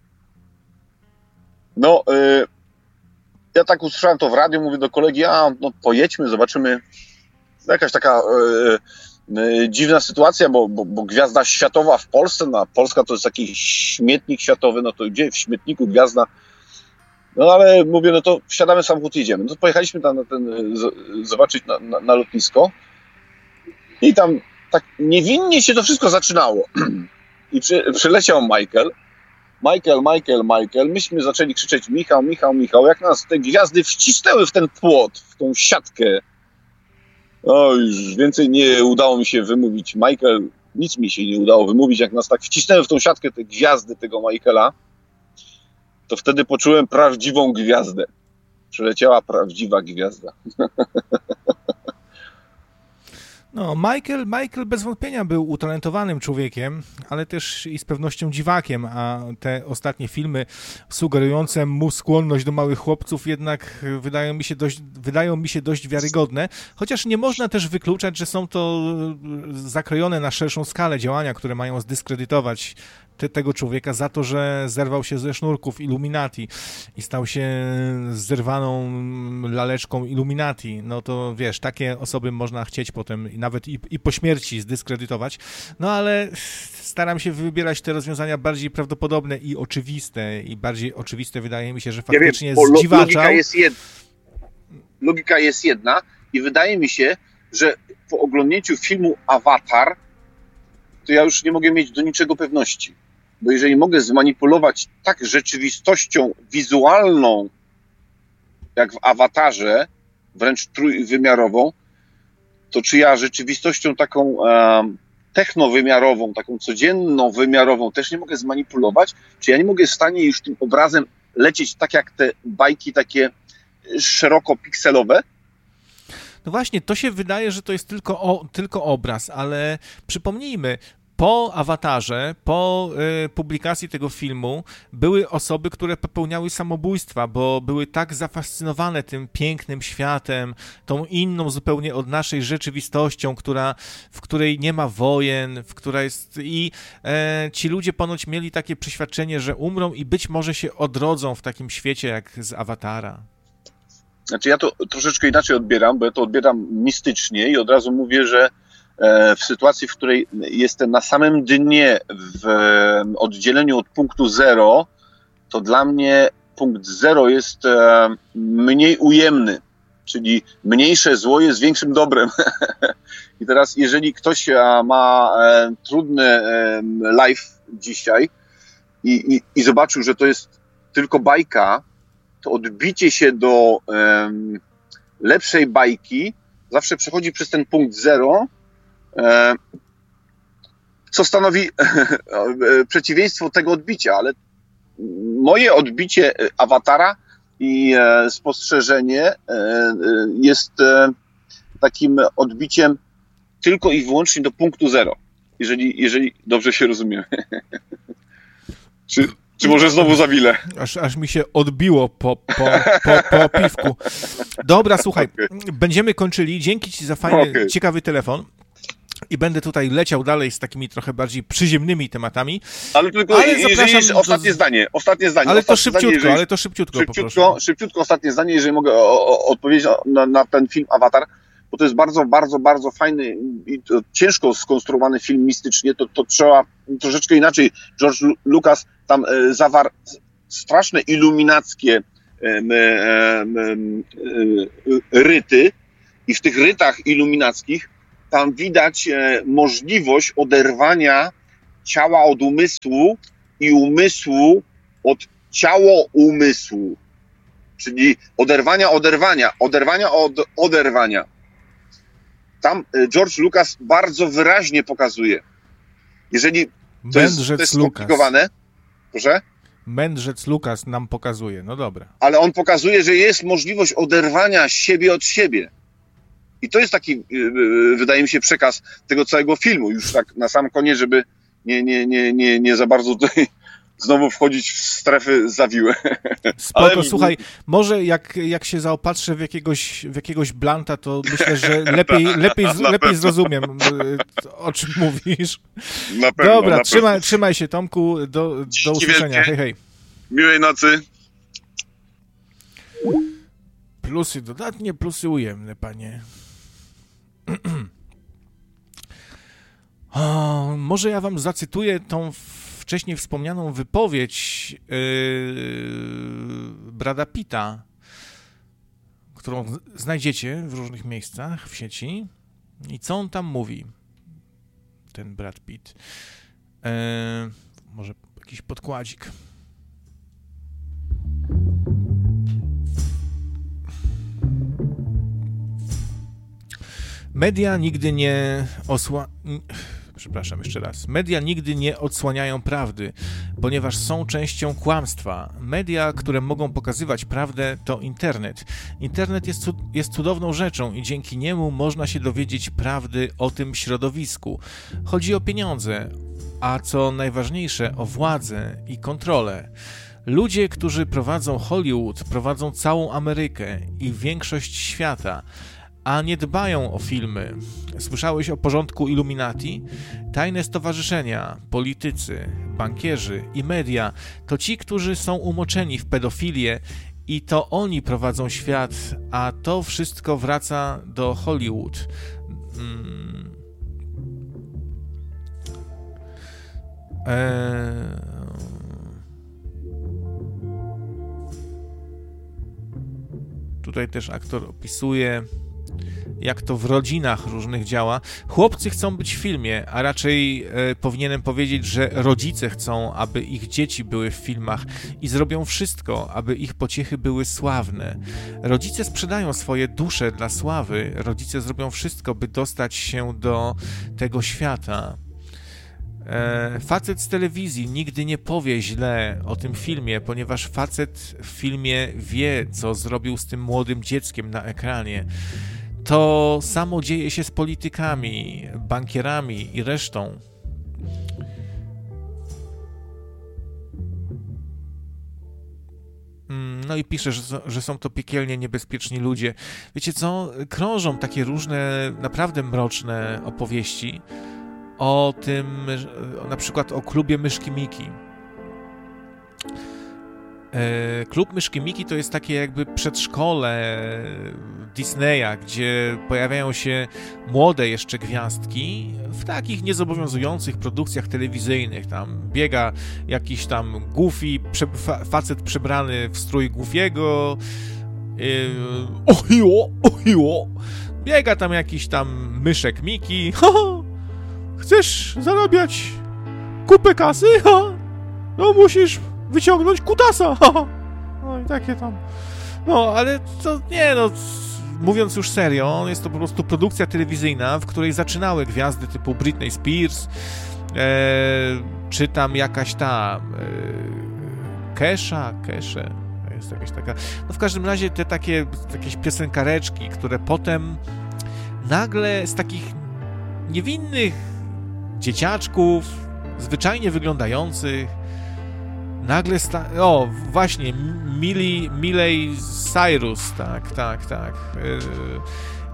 B: no... E, ja tak usłyszałem to w radiu, mówię do kolegi, a no pojedźmy, zobaczymy. Jakaś taka e, e, dziwna sytuacja, bo, bo, bo gwiazda światowa w Polsce, no, Polska to jest taki śmietnik światowy, no to gdzie w śmietniku gwiazda? No ale mówię, no to wsiadamy w samochód i idziemy. No to pojechaliśmy tam na ten, z, zobaczyć na, na, na lotnisko i tam tak niewinnie się to wszystko zaczynało. I przy, przyleciał Michael, Michael, Michael, Michael, myśmy zaczęli krzyczeć Michał, Michał, Michał, jak nas te gwiazdy wcisnęły w ten płot, w tą siatkę. No już więcej nie udało mi się wymówić Michael, nic mi się nie udało wymówić, jak nas tak wcisnęły w tą siatkę te gwiazdy tego Michaela, to wtedy poczułem prawdziwą gwiazdę. Przyleciała prawdziwa gwiazda.
A: No, Michael, Michael bez wątpienia był utalentowanym człowiekiem, ale też i z pewnością dziwakiem, a te ostatnie filmy sugerujące mu skłonność do małych chłopców jednak wydają mi się dość, wydają mi się dość wiarygodne, chociaż nie można też wykluczać, że są to zakrojone na szerszą skalę działania, które mają zdyskredytować te, tego człowieka za to, że zerwał się ze sznurków Illuminati i stał się zerwaną laleczką Illuminati. No to wiesz, takie osoby można chcieć potem nawet i, i po śmierci zdyskredytować, no ale staram się wybierać te rozwiązania bardziej prawdopodobne i oczywiste i bardziej oczywiste wydaje mi się, że faktycznie ja wiem, zdziwaczał.
B: Logika jest, jed... logika jest jedna i wydaje mi się, że po oglądnięciu filmu Avatar to ja już nie mogę mieć do niczego pewności, bo jeżeli mogę zmanipulować tak rzeczywistością wizualną jak w Awatarze, wręcz trójwymiarową, to czy ja rzeczywistością taką e, technowymiarową, taką codzienną wymiarową też nie mogę zmanipulować? Czy ja nie mogę w stanie już tym obrazem lecieć tak jak te bajki takie szeroko pikselowe?
A: No właśnie, to się wydaje, że to jest tylko, o, tylko obraz, ale przypomnijmy, po Awatarze, po y, publikacji tego filmu były osoby, które popełniały samobójstwa, bo były tak zafascynowane tym pięknym światem, tą inną zupełnie od naszej rzeczywistością, która, w której nie ma wojen, w której jest i e, ci ludzie ponoć mieli takie przeświadczenie, że umrą i być może się odrodzą w takim świecie jak z Awatara.
B: Znaczy ja to troszeczkę inaczej odbieram, bo ja to odbieram mistycznie i od razu mówię, że w sytuacji, w której jestem na samym dnie w oddzieleniu od punktu zero, to dla mnie punkt zero jest mniej ujemny, czyli mniejsze zło jest większym dobrem. I teraz jeżeli ktoś ma trudny life dzisiaj i, i, i zobaczył, że to jest tylko bajka, to odbicie się do um, lepszej bajki zawsze przechodzi przez ten punkt zero, um, co stanowi przeciwieństwo tego odbicia, ale moje odbicie Awatara i e, spostrzeżenie e, jest e, takim odbiciem tylko i wyłącznie do punktu zero, jeżeli, jeżeli dobrze się rozumiemy. Czy Czy może znowu zawilę?
A: Aż, aż mi się odbiło po, po, po, po piwku. Dobra, słuchaj, okay. Będziemy kończyli. Dzięki ci za fajny, okay. ciekawy telefon. I będę tutaj leciał dalej z takimi trochę bardziej przyziemnymi tematami.
B: Ale tylko ale jeżeli jest ostatnie do... zdanie, ostatnie zdanie.
A: Ale
B: ostatnie
A: to szybciutko,
B: zdanie,
A: ale to szybciutko,
B: szybciutko, szybciutko ostatnie zdanie, jeżeli mogę o, o, odpowiedzieć na, na ten film Avatar, bo to jest bardzo, bardzo, bardzo fajny i ciężko skonstruowany film mistycznie, to, to trzeba troszeczkę inaczej. George Lucas tam e, zawarł straszne iluminackie e, e, e, ryty i w tych rytach iluminackich tam widać e, możliwość oderwania ciała od umysłu i umysłu od ciało umysłu. Czyli oderwania, oderwania, oderwania od oderwania. Tam George Lucas bardzo wyraźnie pokazuje. Jeżeli to jest, to jest skomplikowane, proszę?
A: Mędrzec Lucas nam pokazuje, no dobra.
B: Ale on pokazuje, że jest możliwość oderwania siebie od siebie. I to jest taki, wydaje mi się, przekaz tego całego filmu. Już tak na sam koniec, żeby nie, nie, nie, nie, nie za bardzo tutaj znowu wchodzić w strefy zawiłe.
A: Spoko, ale... słuchaj, może jak, jak się zaopatrzę w jakiegoś, w jakiegoś blanta, to myślę, że lepiej, lepiej, lepiej zrozumiem, o czym mówisz.
B: Na pewno,
A: Dobra,
B: na
A: trzymaj,
B: pewno.
A: trzymaj się, Tomku, do, do usłyszenia. Hej, hej.
B: Miłej nocy.
A: Plusy dodatnie, plusy ujemne, panie. O, może ja wam zacytuję tą wcześniej wspomnianą wypowiedź yy, Brada Pitta, którą znajdziecie w różnych miejscach w sieci. I co on tam mówi? Ten Brad Pitt. Yy, może jakiś podkładzik. Media nigdy nie osła... Przepraszam, jeszcze raz. Media nigdy nie odsłaniają prawdy, ponieważ są częścią kłamstwa. Media, które mogą pokazywać prawdę, to internet. Internet jest, cud- jest cudowną rzeczą i dzięki niemu można się dowiedzieć prawdy o tym środowisku. Chodzi o pieniądze, a co najważniejsze, o władzę i kontrolę. Ludzie, którzy prowadzą Hollywood, prowadzą całą Amerykę i większość świata, a nie dbają o filmy. Słyszałeś o porządku Illuminati? Tajne stowarzyszenia, politycy, bankierzy i media to ci, którzy są umoczeni w pedofilię i to oni prowadzą świat, a to wszystko wraca do Hollywood. Hmm. Eee... Tutaj też aktor opisuje, jak to w rodzinach różnych działa. Chłopcy chcą być w filmie, a raczej e, powinienem powiedzieć, że rodzice chcą, aby ich dzieci były w filmach i zrobią wszystko, aby ich pociechy były sławne. Rodzice sprzedają swoje dusze dla sławy, rodzice zrobią wszystko, by dostać się do tego świata. E, facet z telewizji nigdy nie powie źle o tym filmie, ponieważ facet w filmie wie, co zrobił z tym młodym dzieckiem na ekranie. To samo dzieje się z politykami, bankierami i resztą. No i pisze, że, że są to piekielnie niebezpieczni ludzie. Wiecie co? Krążą takie różne, naprawdę mroczne opowieści o tym, na przykład o klubie Myszki Miki. Klub Myszki Miki to jest takie jakby przedszkole Disneya, gdzie pojawiają się młode jeszcze gwiazdki w takich niezobowiązujących produkcjach telewizyjnych. Tam biega jakiś tam Goofy, prze, fa, facet przebrany w strój Goofiego. Yy, ohiło, ohiło. Biega tam jakiś tam myszek Miki. Chcesz zarabiać kupę kasy? Ha? No musisz wyciągnąć kutasa. Ha? No i takie tam. No, ale to nie no, mówiąc już serio, jest to po prostu produkcja telewizyjna, w której zaczynały gwiazdy typu Britney Spears, e, czy tam jakaś ta e, Kesha, Kesha, jest jakaś taka, no w każdym razie te takie jakieś piosenkareczki, które potem nagle z takich niewinnych dzieciaczków, zwyczajnie wyglądających, nagle sta... O, właśnie, Miley, Miley Cyrus, tak, tak, tak.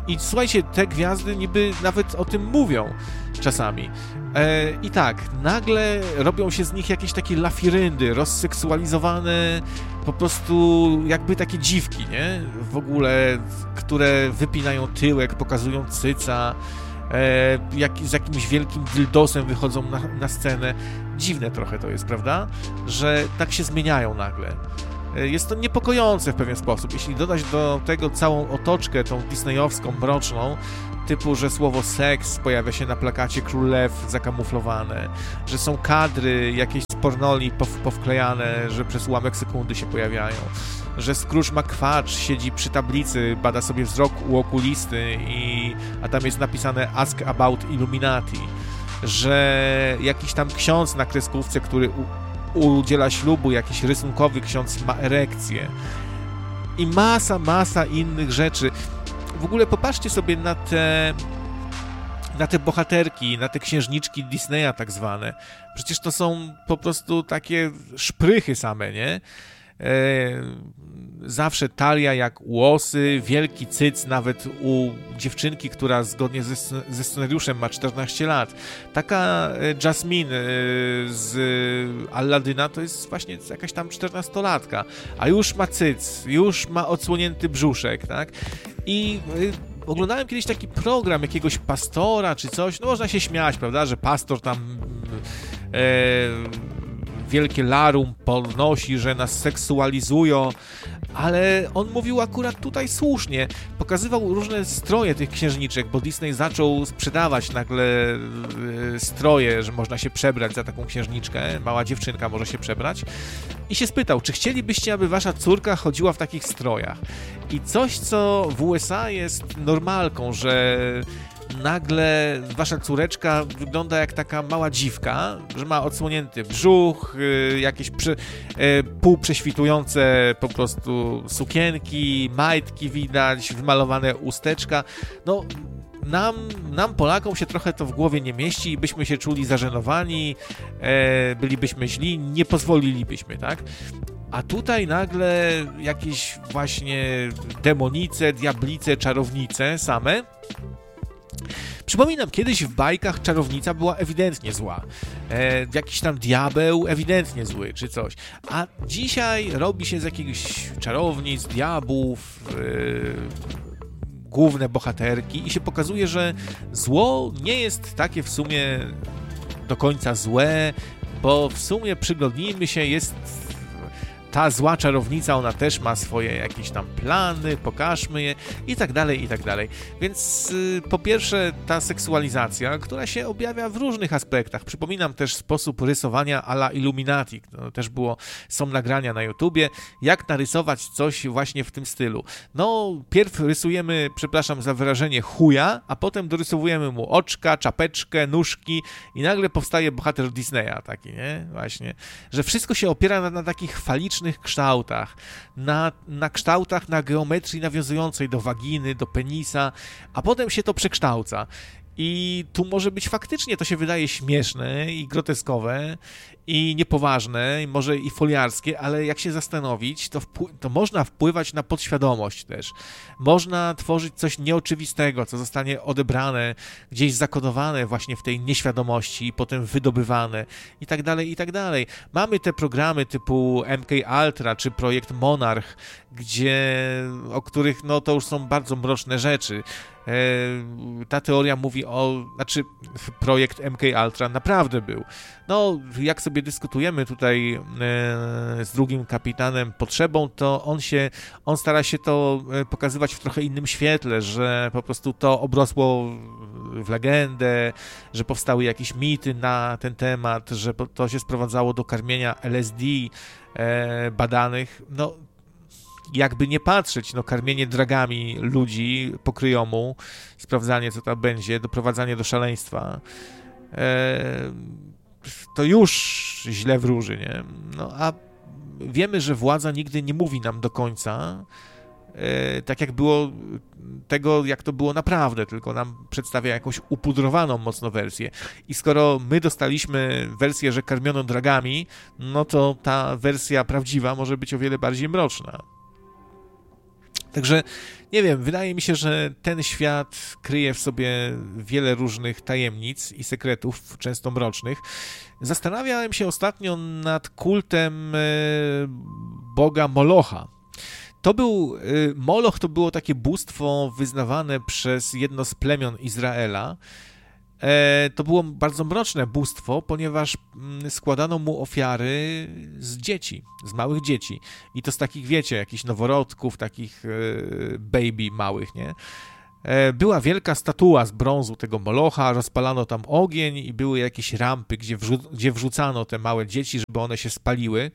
A: I słuchajcie, te gwiazdy niby nawet o tym mówią czasami. E, I tak, nagle robią się z nich jakieś takie lafiryndy, rozseksualizowane, po prostu jakby takie dziwki, nie? W ogóle, które wypinają tyłek, pokazują cyca, e, jak, z jakimś wielkim dildosem wychodzą na, na scenę. Dziwne trochę to jest, prawda? Że tak się zmieniają nagle. Jest to niepokojące w pewien sposób. Jeśli dodać do tego całą otoczkę, tą disneyowską, mroczną, typu, że słowo seks pojawia się na plakacie Król Lew zakamuflowane, że są kadry jakieś z pornoli pow- powklejane, że przez ułamek sekundy się pojawiają, że Scrooge McQuatch siedzi przy tablicy, bada sobie wzrok u okulisty, i, a tam jest napisane Ask about Illuminati, że jakiś tam ksiądz na kreskówce, który u- udziela ślubu, jakiś rysunkowy ksiądz ma erekcję i masa, masa innych rzeczy. W ogóle popatrzcie sobie na te na te bohaterki, na te księżniczki Disneya tak zwane. Przecież to są po prostu takie szprychy same, nie? E, zawsze talia jak u osy, wielki cyc nawet u dziewczynki, która zgodnie ze, ze scenariuszem ma czternaście lat. Taka Jasmine z Aladyna to jest właśnie jakaś tam czternastolatka, a już ma cyc, już ma odsłonięty brzuszek, tak? I oglądałem kiedyś taki program jakiegoś pastora czy coś, no można się śmiać, prawda, że pastor tam e, wielkie larum podnosi, że nas seksualizują, ale on mówił akurat tutaj słusznie. Pokazywał różne stroje tych księżniczek, bo Disney zaczął sprzedawać nagle stroje, że można się przebrać za taką księżniczkę, mała dziewczynka może się przebrać, i się spytał, czy chcielibyście, aby wasza córka chodziła w takich strojach? I coś, co w U S A jest normalką, że nagle wasza córeczka wygląda jak taka mała dziwka, że ma odsłonięty brzuch, yy, jakieś przy, yy, półprześwitujące po prostu sukienki, majtki widać, wymalowane usteczka. No, nam, nam Polakom się trochę to w głowie nie mieści i byśmy się czuli zażenowani, yy, bylibyśmy źli, nie pozwolilibyśmy, tak? A tutaj nagle jakieś właśnie demonice, diablice, czarownice same. Przypominam, kiedyś w bajkach czarownica była ewidentnie zła. E, jakiś tam diabeł ewidentnie zły, czy coś. A dzisiaj robi się z jakichś czarownic, diabłów, e, główne bohaterki i się pokazuje, że zło nie jest takie w sumie do końca złe, bo w sumie przyglądnijmy się, jest ta zła czarownica, ona też ma swoje jakieś tam plany, pokażmy je i tak dalej, i tak dalej. Więc yy, po pierwsze ta seksualizacja, która się objawia w różnych aspektach. Przypominam też sposób rysowania a la Illuminati. To też było, są nagrania na YouTubie, jak narysować coś właśnie w tym stylu. No, pierw rysujemy, przepraszam za wyrażenie, chuja, a potem dorysowujemy mu oczka, czapeczkę, nóżki i nagle powstaje bohater Disneya taki, nie? Właśnie, że wszystko się opiera na, na takich falicznych kształtach, na, na kształtach, na geometrii nawiązującej do waginy, do penisa, a potem się to przekształca. I tu może być faktycznie, to się wydaje śmieszne i groteskowe i niepoważne, i może i foliarskie, ale jak się zastanowić, to, wpły- to można wpływać na podświadomość też. Można tworzyć coś nieoczywistego, co zostanie odebrane, gdzieś zakodowane właśnie w tej nieświadomości i potem wydobywane i tak dalej, i tak dalej. Mamy te programy typu M K Ultra czy projekt Monarch, gdzie, o których no to już są bardzo mroczne rzeczy. Ta teoria mówi o, znaczy projekt M K Ultra naprawdę był. No, jak sobie dyskutujemy tutaj e, z drugim kapitanem Potrzebą, to on się, on stara się to pokazywać w trochę innym świetle, że po prostu to obrosło w legendę, że powstały jakieś mity na ten temat, że to się sprowadzało do karmienia L S D e, badanych. No, jakby nie patrzeć, no karmienie dragami ludzi po kryjomu, sprawdzanie co tam będzie, doprowadzanie do szaleństwa, e, to już źle wróży, nie? No a wiemy, że władza nigdy nie mówi nam do końca, e, tak jak było tego, jak to było naprawdę, tylko nam przedstawia jakąś upudrowaną mocno wersję. I skoro my dostaliśmy wersję, że karmiono dragami, no to ta wersja prawdziwa może być o wiele bardziej mroczna. Także Nie wiem, wydaje mi się, że ten świat kryje w sobie wiele różnych tajemnic i sekretów, często mrocznych. Zastanawiałem się ostatnio nad kultem boga Molocha. To był, Moloch to było takie bóstwo wyznawane przez jedno z plemion Izraela. To było bardzo mroczne bóstwo, ponieważ składano mu ofiary z dzieci, z małych dzieci. I to z takich, wiecie, jakichś noworodków, takich baby małych, nie? Była wielka statua z brązu tego Molocha, rozpalano tam ogień i były jakieś rampy, gdzie, wrzu- gdzie wrzucano te małe dzieci, żeby one się spaliły.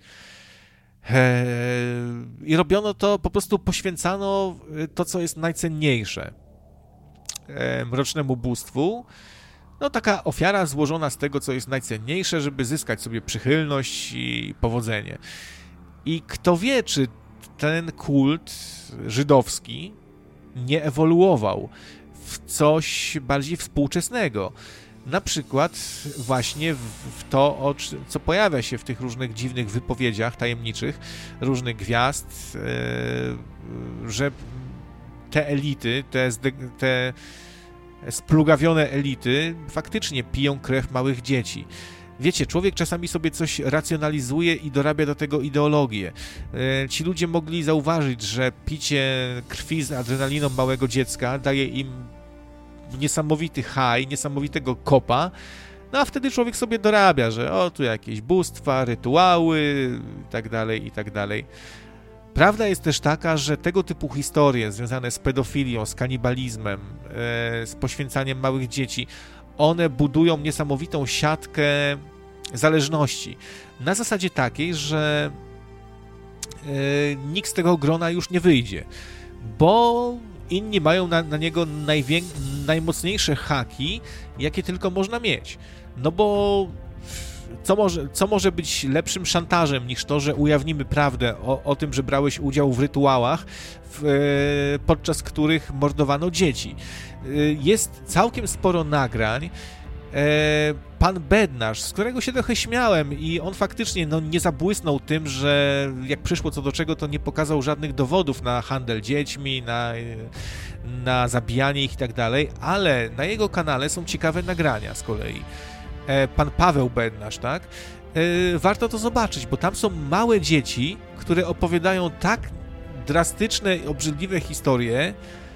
A: I robiono to, po prostu poświęcano to, co jest najcenniejsze mrocznemu bóstwu. No taka ofiara złożona z tego, co jest najcenniejsze, żeby zyskać sobie przychylność i powodzenie. I kto wie, czy ten kult żydowski nie ewoluował w coś bardziej współczesnego. Na przykład właśnie w, w to, co pojawia się w tych różnych dziwnych wypowiedziach tajemniczych, różnych gwiazd, yy, że te elity, te, te splugawione elity faktycznie piją krew małych dzieci. Wiecie, człowiek czasami sobie coś racjonalizuje i dorabia do tego ideologię. Ci ludzie mogli zauważyć, że picie krwi z adrenaliną małego dziecka daje im niesamowity high, niesamowitego kopa, no a wtedy człowiek sobie dorabia, że o, tu jakieś bóstwa, rytuały i tak dalej, i tak dalej. Prawda jest też taka, że tego typu historie związane z pedofilią, z kanibalizmem, z poświęcaniem małych dzieci, one budują niesamowitą siatkę zależności. Na zasadzie takiej, że nikt z tego grona już nie wyjdzie, bo inni mają na, na niego najwię... najmocniejsze haki, jakie tylko można mieć. No bo co może, co może być lepszym szantażem niż to, że ujawnimy prawdę o, o tym, że brałeś udział w rytuałach, w, podczas których mordowano dzieci. Jest całkiem sporo nagrań. Pan Bednarz, z którego się trochę śmiałem i on faktycznie no, nie zabłysnął tym, że jak przyszło co do czego, to nie pokazał żadnych dowodów na handel dziećmi, na, na zabijanie ich i tak dalej, ale na jego kanale są ciekawe nagrania z kolei. Pan Paweł Bednarz, tak? Warto to zobaczyć, bo tam są małe dzieci, które opowiadają tak drastyczne i obrzydliwe historie.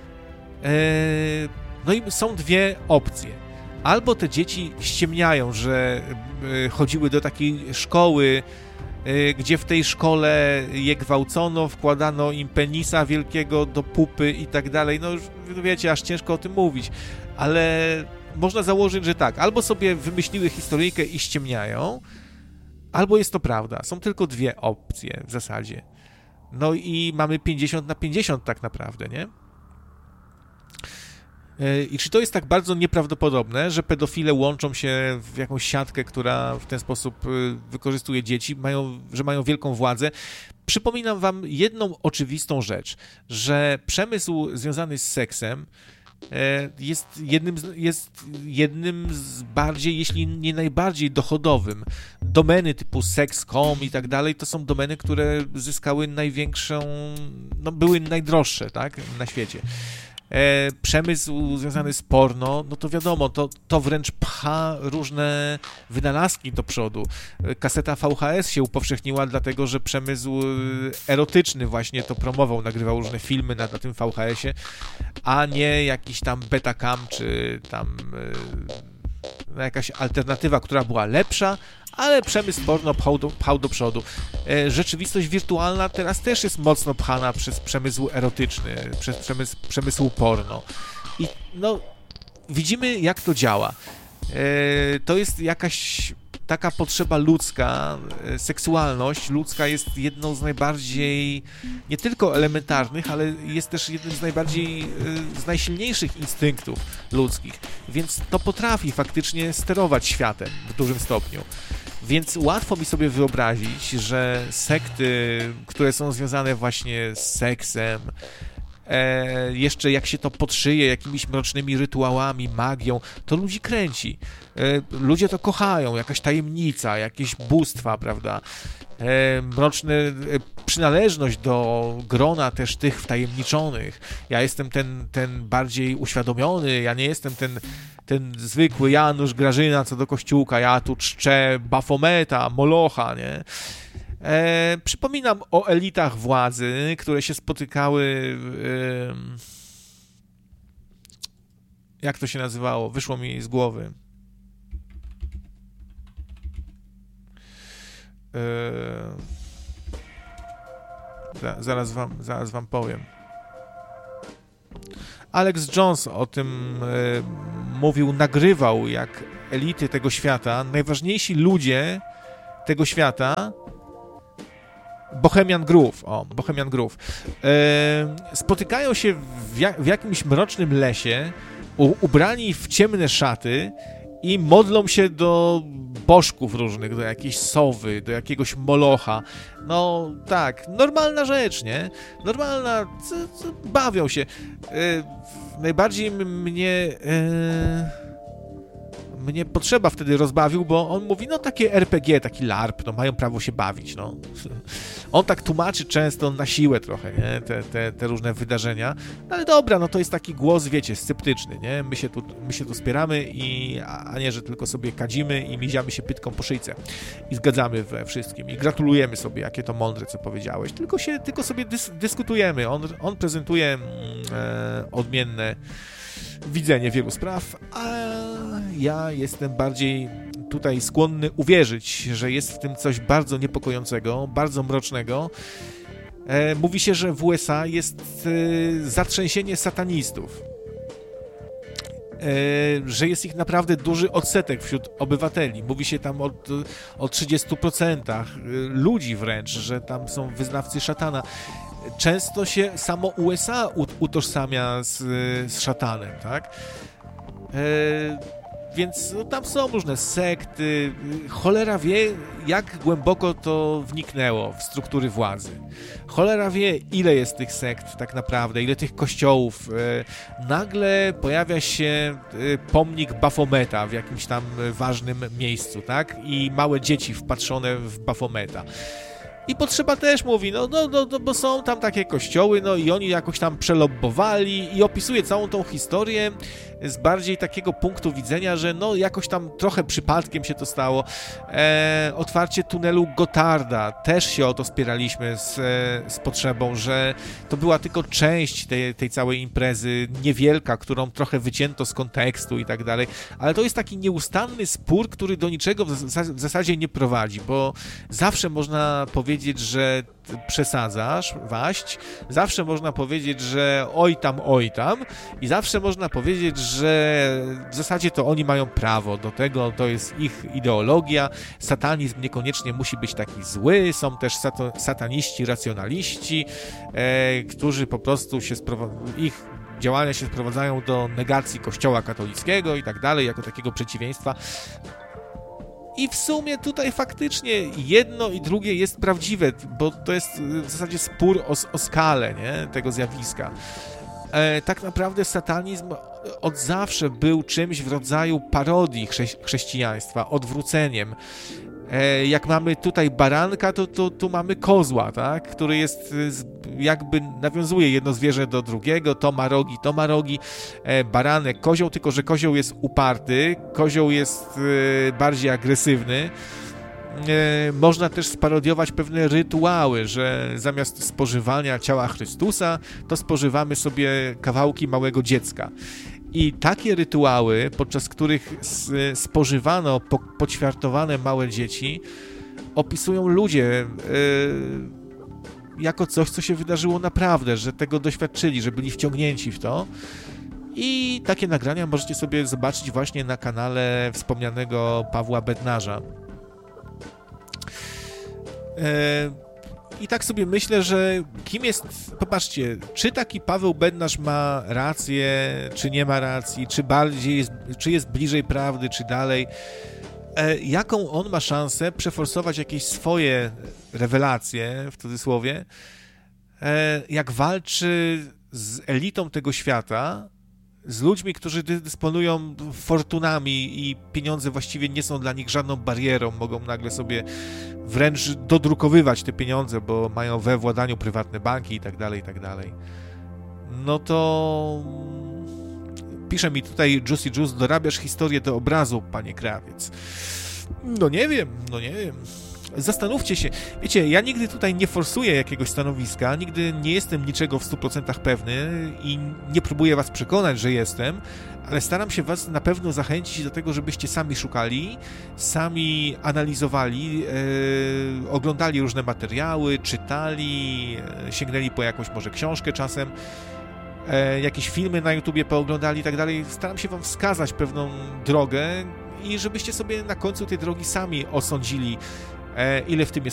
A: No i są dwie opcje. Albo te dzieci ściemniają, że chodziły do takiej szkoły, gdzie w tej szkole je gwałcono, wkładano im penisa wielkiego do pupy i tak dalej. No już wiecie, aż ciężko o tym mówić, ale można założyć, że tak, albo sobie wymyśliły historyjkę i ściemniają, albo jest to prawda. Są tylko dwie opcje w zasadzie. No i mamy pięćdziesiąt na pięćdziesiąt tak naprawdę, nie? I czy to jest tak bardzo nieprawdopodobne, że pedofile łączą się w jakąś siatkę, która w ten sposób wykorzystuje dzieci, mają, że mają wielką władzę? Przypominam wam jedną oczywistą rzecz, że przemysł związany z seksem jest jednym z, jest jednym z bardziej, jeśli nie najbardziej dochodowym. Domeny typu sex kropka com i tak dalej, to są domeny, które zyskały największą, no były najdroższe, tak, na świecie. E, przemysł związany z porno, no to wiadomo, to, to wręcz pcha różne wynalazki do przodu. Kaseta V H S się upowszechniła dlatego, że przemysł erotyczny właśnie to promował, nagrywał różne filmy na, na tym V H S-ie, a nie jakiś tam Betacam, czy tam e, jakaś alternatywa, która była lepsza, ale przemysł porno pchał do, pchał do przodu. E, rzeczywistość wirtualna teraz też jest mocno pchana przez przemysł erotyczny, przez przemysł, przemysł porno. I no, widzimy, jak to działa. E, to jest jakaś taka potrzeba ludzka, e, seksualność ludzka jest jedną z najbardziej, nie tylko elementarnych, ale jest też jednym z najbardziej, e, z najsilniejszych instynktów ludzkich. Więc to potrafi faktycznie sterować światem w dużym stopniu. Więc łatwo mi sobie wyobrazić, że sekty, które są związane właśnie z seksem, e, jeszcze jak się to podszyje jakimiś mrocznymi rytuałami, magią, to ludzi kręci. E, ludzie to kochają, jakaś tajemnica, jakieś bóstwa, prawda? E, mroczne e, przynależność do grona też tych wtajemniczonych. Ja jestem ten, ten bardziej uświadomiony, ja nie jestem ten, ten zwykły Janusz Grażyna co do kościółka, ja tu czczę Bafometa, Molocha, nie? E, przypominam o elitach władzy, które się spotykały e, jak to się nazywało? Wyszło mi z głowy. Zaraz wam, zaraz wam powiem. Alex Jones o tym e, mówił, nagrywał, jak elity tego świata, najważniejsi ludzie tego świata, Bohemian Grove, o, Bohemian Grove, e, spotykają się w, jak, w jakimś mrocznym lesie, u, ubrani w ciemne szaty i modlą się do bożków różnych, do jakiejś sowy, do jakiegoś molocha. No tak, normalna rzecz, nie? Normalna, co, co, bawią się. E, najbardziej mnie... E, mnie potrzeba wtedy rozbawił, bo on mówi, no takie er pe gie, taki larp, no mają prawo się bawić, no. On tak tłumaczy często na siłę trochę, nie, te, te, te różne wydarzenia, no ale dobra, no to jest taki głos, wiecie, sceptyczny, nie, my się tu, my się tu spieramy, i, a nie, że tylko sobie kadzimy i miziamy się pytką po szyjce i zgadzamy we wszystkim i gratulujemy sobie, jakie to mądre, co powiedziałeś, tylko się, tylko sobie dys, dyskutujemy, on, on prezentuje mm, e, odmienne widzenie wielu spraw, a ja jestem bardziej tutaj skłonny uwierzyć, że jest w tym coś bardzo niepokojącego, bardzo mrocznego. E, mówi się, że w u es a jest e, zatrzęsienie satanistów. E, że jest ich naprawdę duży odsetek wśród obywateli. Mówi się tam o, o trzydziestu procentach ludzi wręcz, że tam są wyznawcy szatana. Często się samo u es a utożsamia z, z szatanem, tak? E, więc no, tam są różne sekty. Cholera wie, jak głęboko to wniknęło w struktury władzy. Cholera wie, ile jest tych sekt tak naprawdę, ile tych kościołów. E, nagle pojawia się e, pomnik Bafometa w jakimś tam ważnym miejscu, tak? I małe dzieci wpatrzone w Bafometa. I potrzeba też mówi, no, no, no, no, bo są tam takie kościoły, no i oni jakoś tam przelobbowali i opisuje całą tą historię z bardziej takiego punktu widzenia, że no jakoś tam trochę przypadkiem się to stało. E, otwarcie tunelu Gotarda, też się o to spieraliśmy z, z potrzebą, że to była tylko część tej, tej całej imprezy, niewielka, którą trochę wycięto z kontekstu i tak dalej, ale to jest taki nieustanny spór, który do niczego w, w zasadzie nie prowadzi, bo zawsze można powiedzieć, że przesadzasz, waść, zawsze można powiedzieć, że oj tam, oj tam i zawsze można powiedzieć, że w zasadzie to oni mają prawo do tego, to jest ich ideologia, satanizm niekoniecznie musi być taki zły, są też sat- sataniści, racjonaliści, e, którzy po prostu się sprowadzają, ich działania się sprowadzają do negacji Kościoła katolickiego i tak dalej, jako takiego przeciwieństwa. I w sumie tutaj faktycznie jedno i drugie jest prawdziwe, bo to jest w zasadzie spór o, o skalę, nie, tego zjawiska. E, tak naprawdę satanizm od zawsze był czymś w rodzaju parodii chrze- chrześcijaństwa, odwróceniem. E, jak mamy tutaj baranka, to, to tu mamy kozła, tak? Który jest jakby nawiązuje jedno zwierzę do drugiego, to ma rogi, to ma rogi, e, baranek, kozioł, tylko że kozioł jest uparty, kozioł jest e, bardziej agresywny. E, można też sparodiować pewne rytuały, że zamiast spożywania ciała Chrystusa, to spożywamy sobie kawałki małego dziecka. I takie rytuały, podczas których spożywano po, poćwiartowane małe dzieci, opisują ludzie yy, jako coś, co się wydarzyło naprawdę, że tego doświadczyli, że byli wciągnięci w to. I takie nagrania możecie sobie zobaczyć właśnie na kanale wspomnianego Pawła Bednarza. Yy, I tak sobie myślę, że kim jest, popatrzcie, czy taki Paweł Bednarz ma rację, czy nie ma racji, czy bardziej jest, czy jest bliżej prawdy, czy dalej, e, jaką on ma szansę przeforsować jakieś swoje rewelacje, w cudzysłowie, e, jak walczy z elitą tego świata, z ludźmi, którzy dysponują fortunami i pieniądze właściwie nie są dla nich żadną barierą, mogą nagle sobie wręcz dodrukowywać te pieniądze, bo mają we władaniu prywatne banki i tak dalej, i tak dalej. No to pisze mi tutaj Juicy Juice, dorabiasz historię do obrazu, panie Krawiec. No nie wiem, no nie wiem. Zastanówcie się. Wiecie, ja nigdy tutaj nie forsuję jakiegoś stanowiska, nigdy nie jestem niczego w stu procentach pewny i nie próbuję was przekonać, że jestem, ale staram się was na pewno zachęcić do tego, żebyście sami szukali, sami analizowali, yy, oglądali różne materiały, czytali, yy, sięgnęli po jakąś może książkę czasem, yy, jakieś filmy na YouTubie pooglądali i tak dalej. Staram się wam wskazać pewną drogę i żebyście sobie na końcu tej drogi sami osądzili, ile w tym jest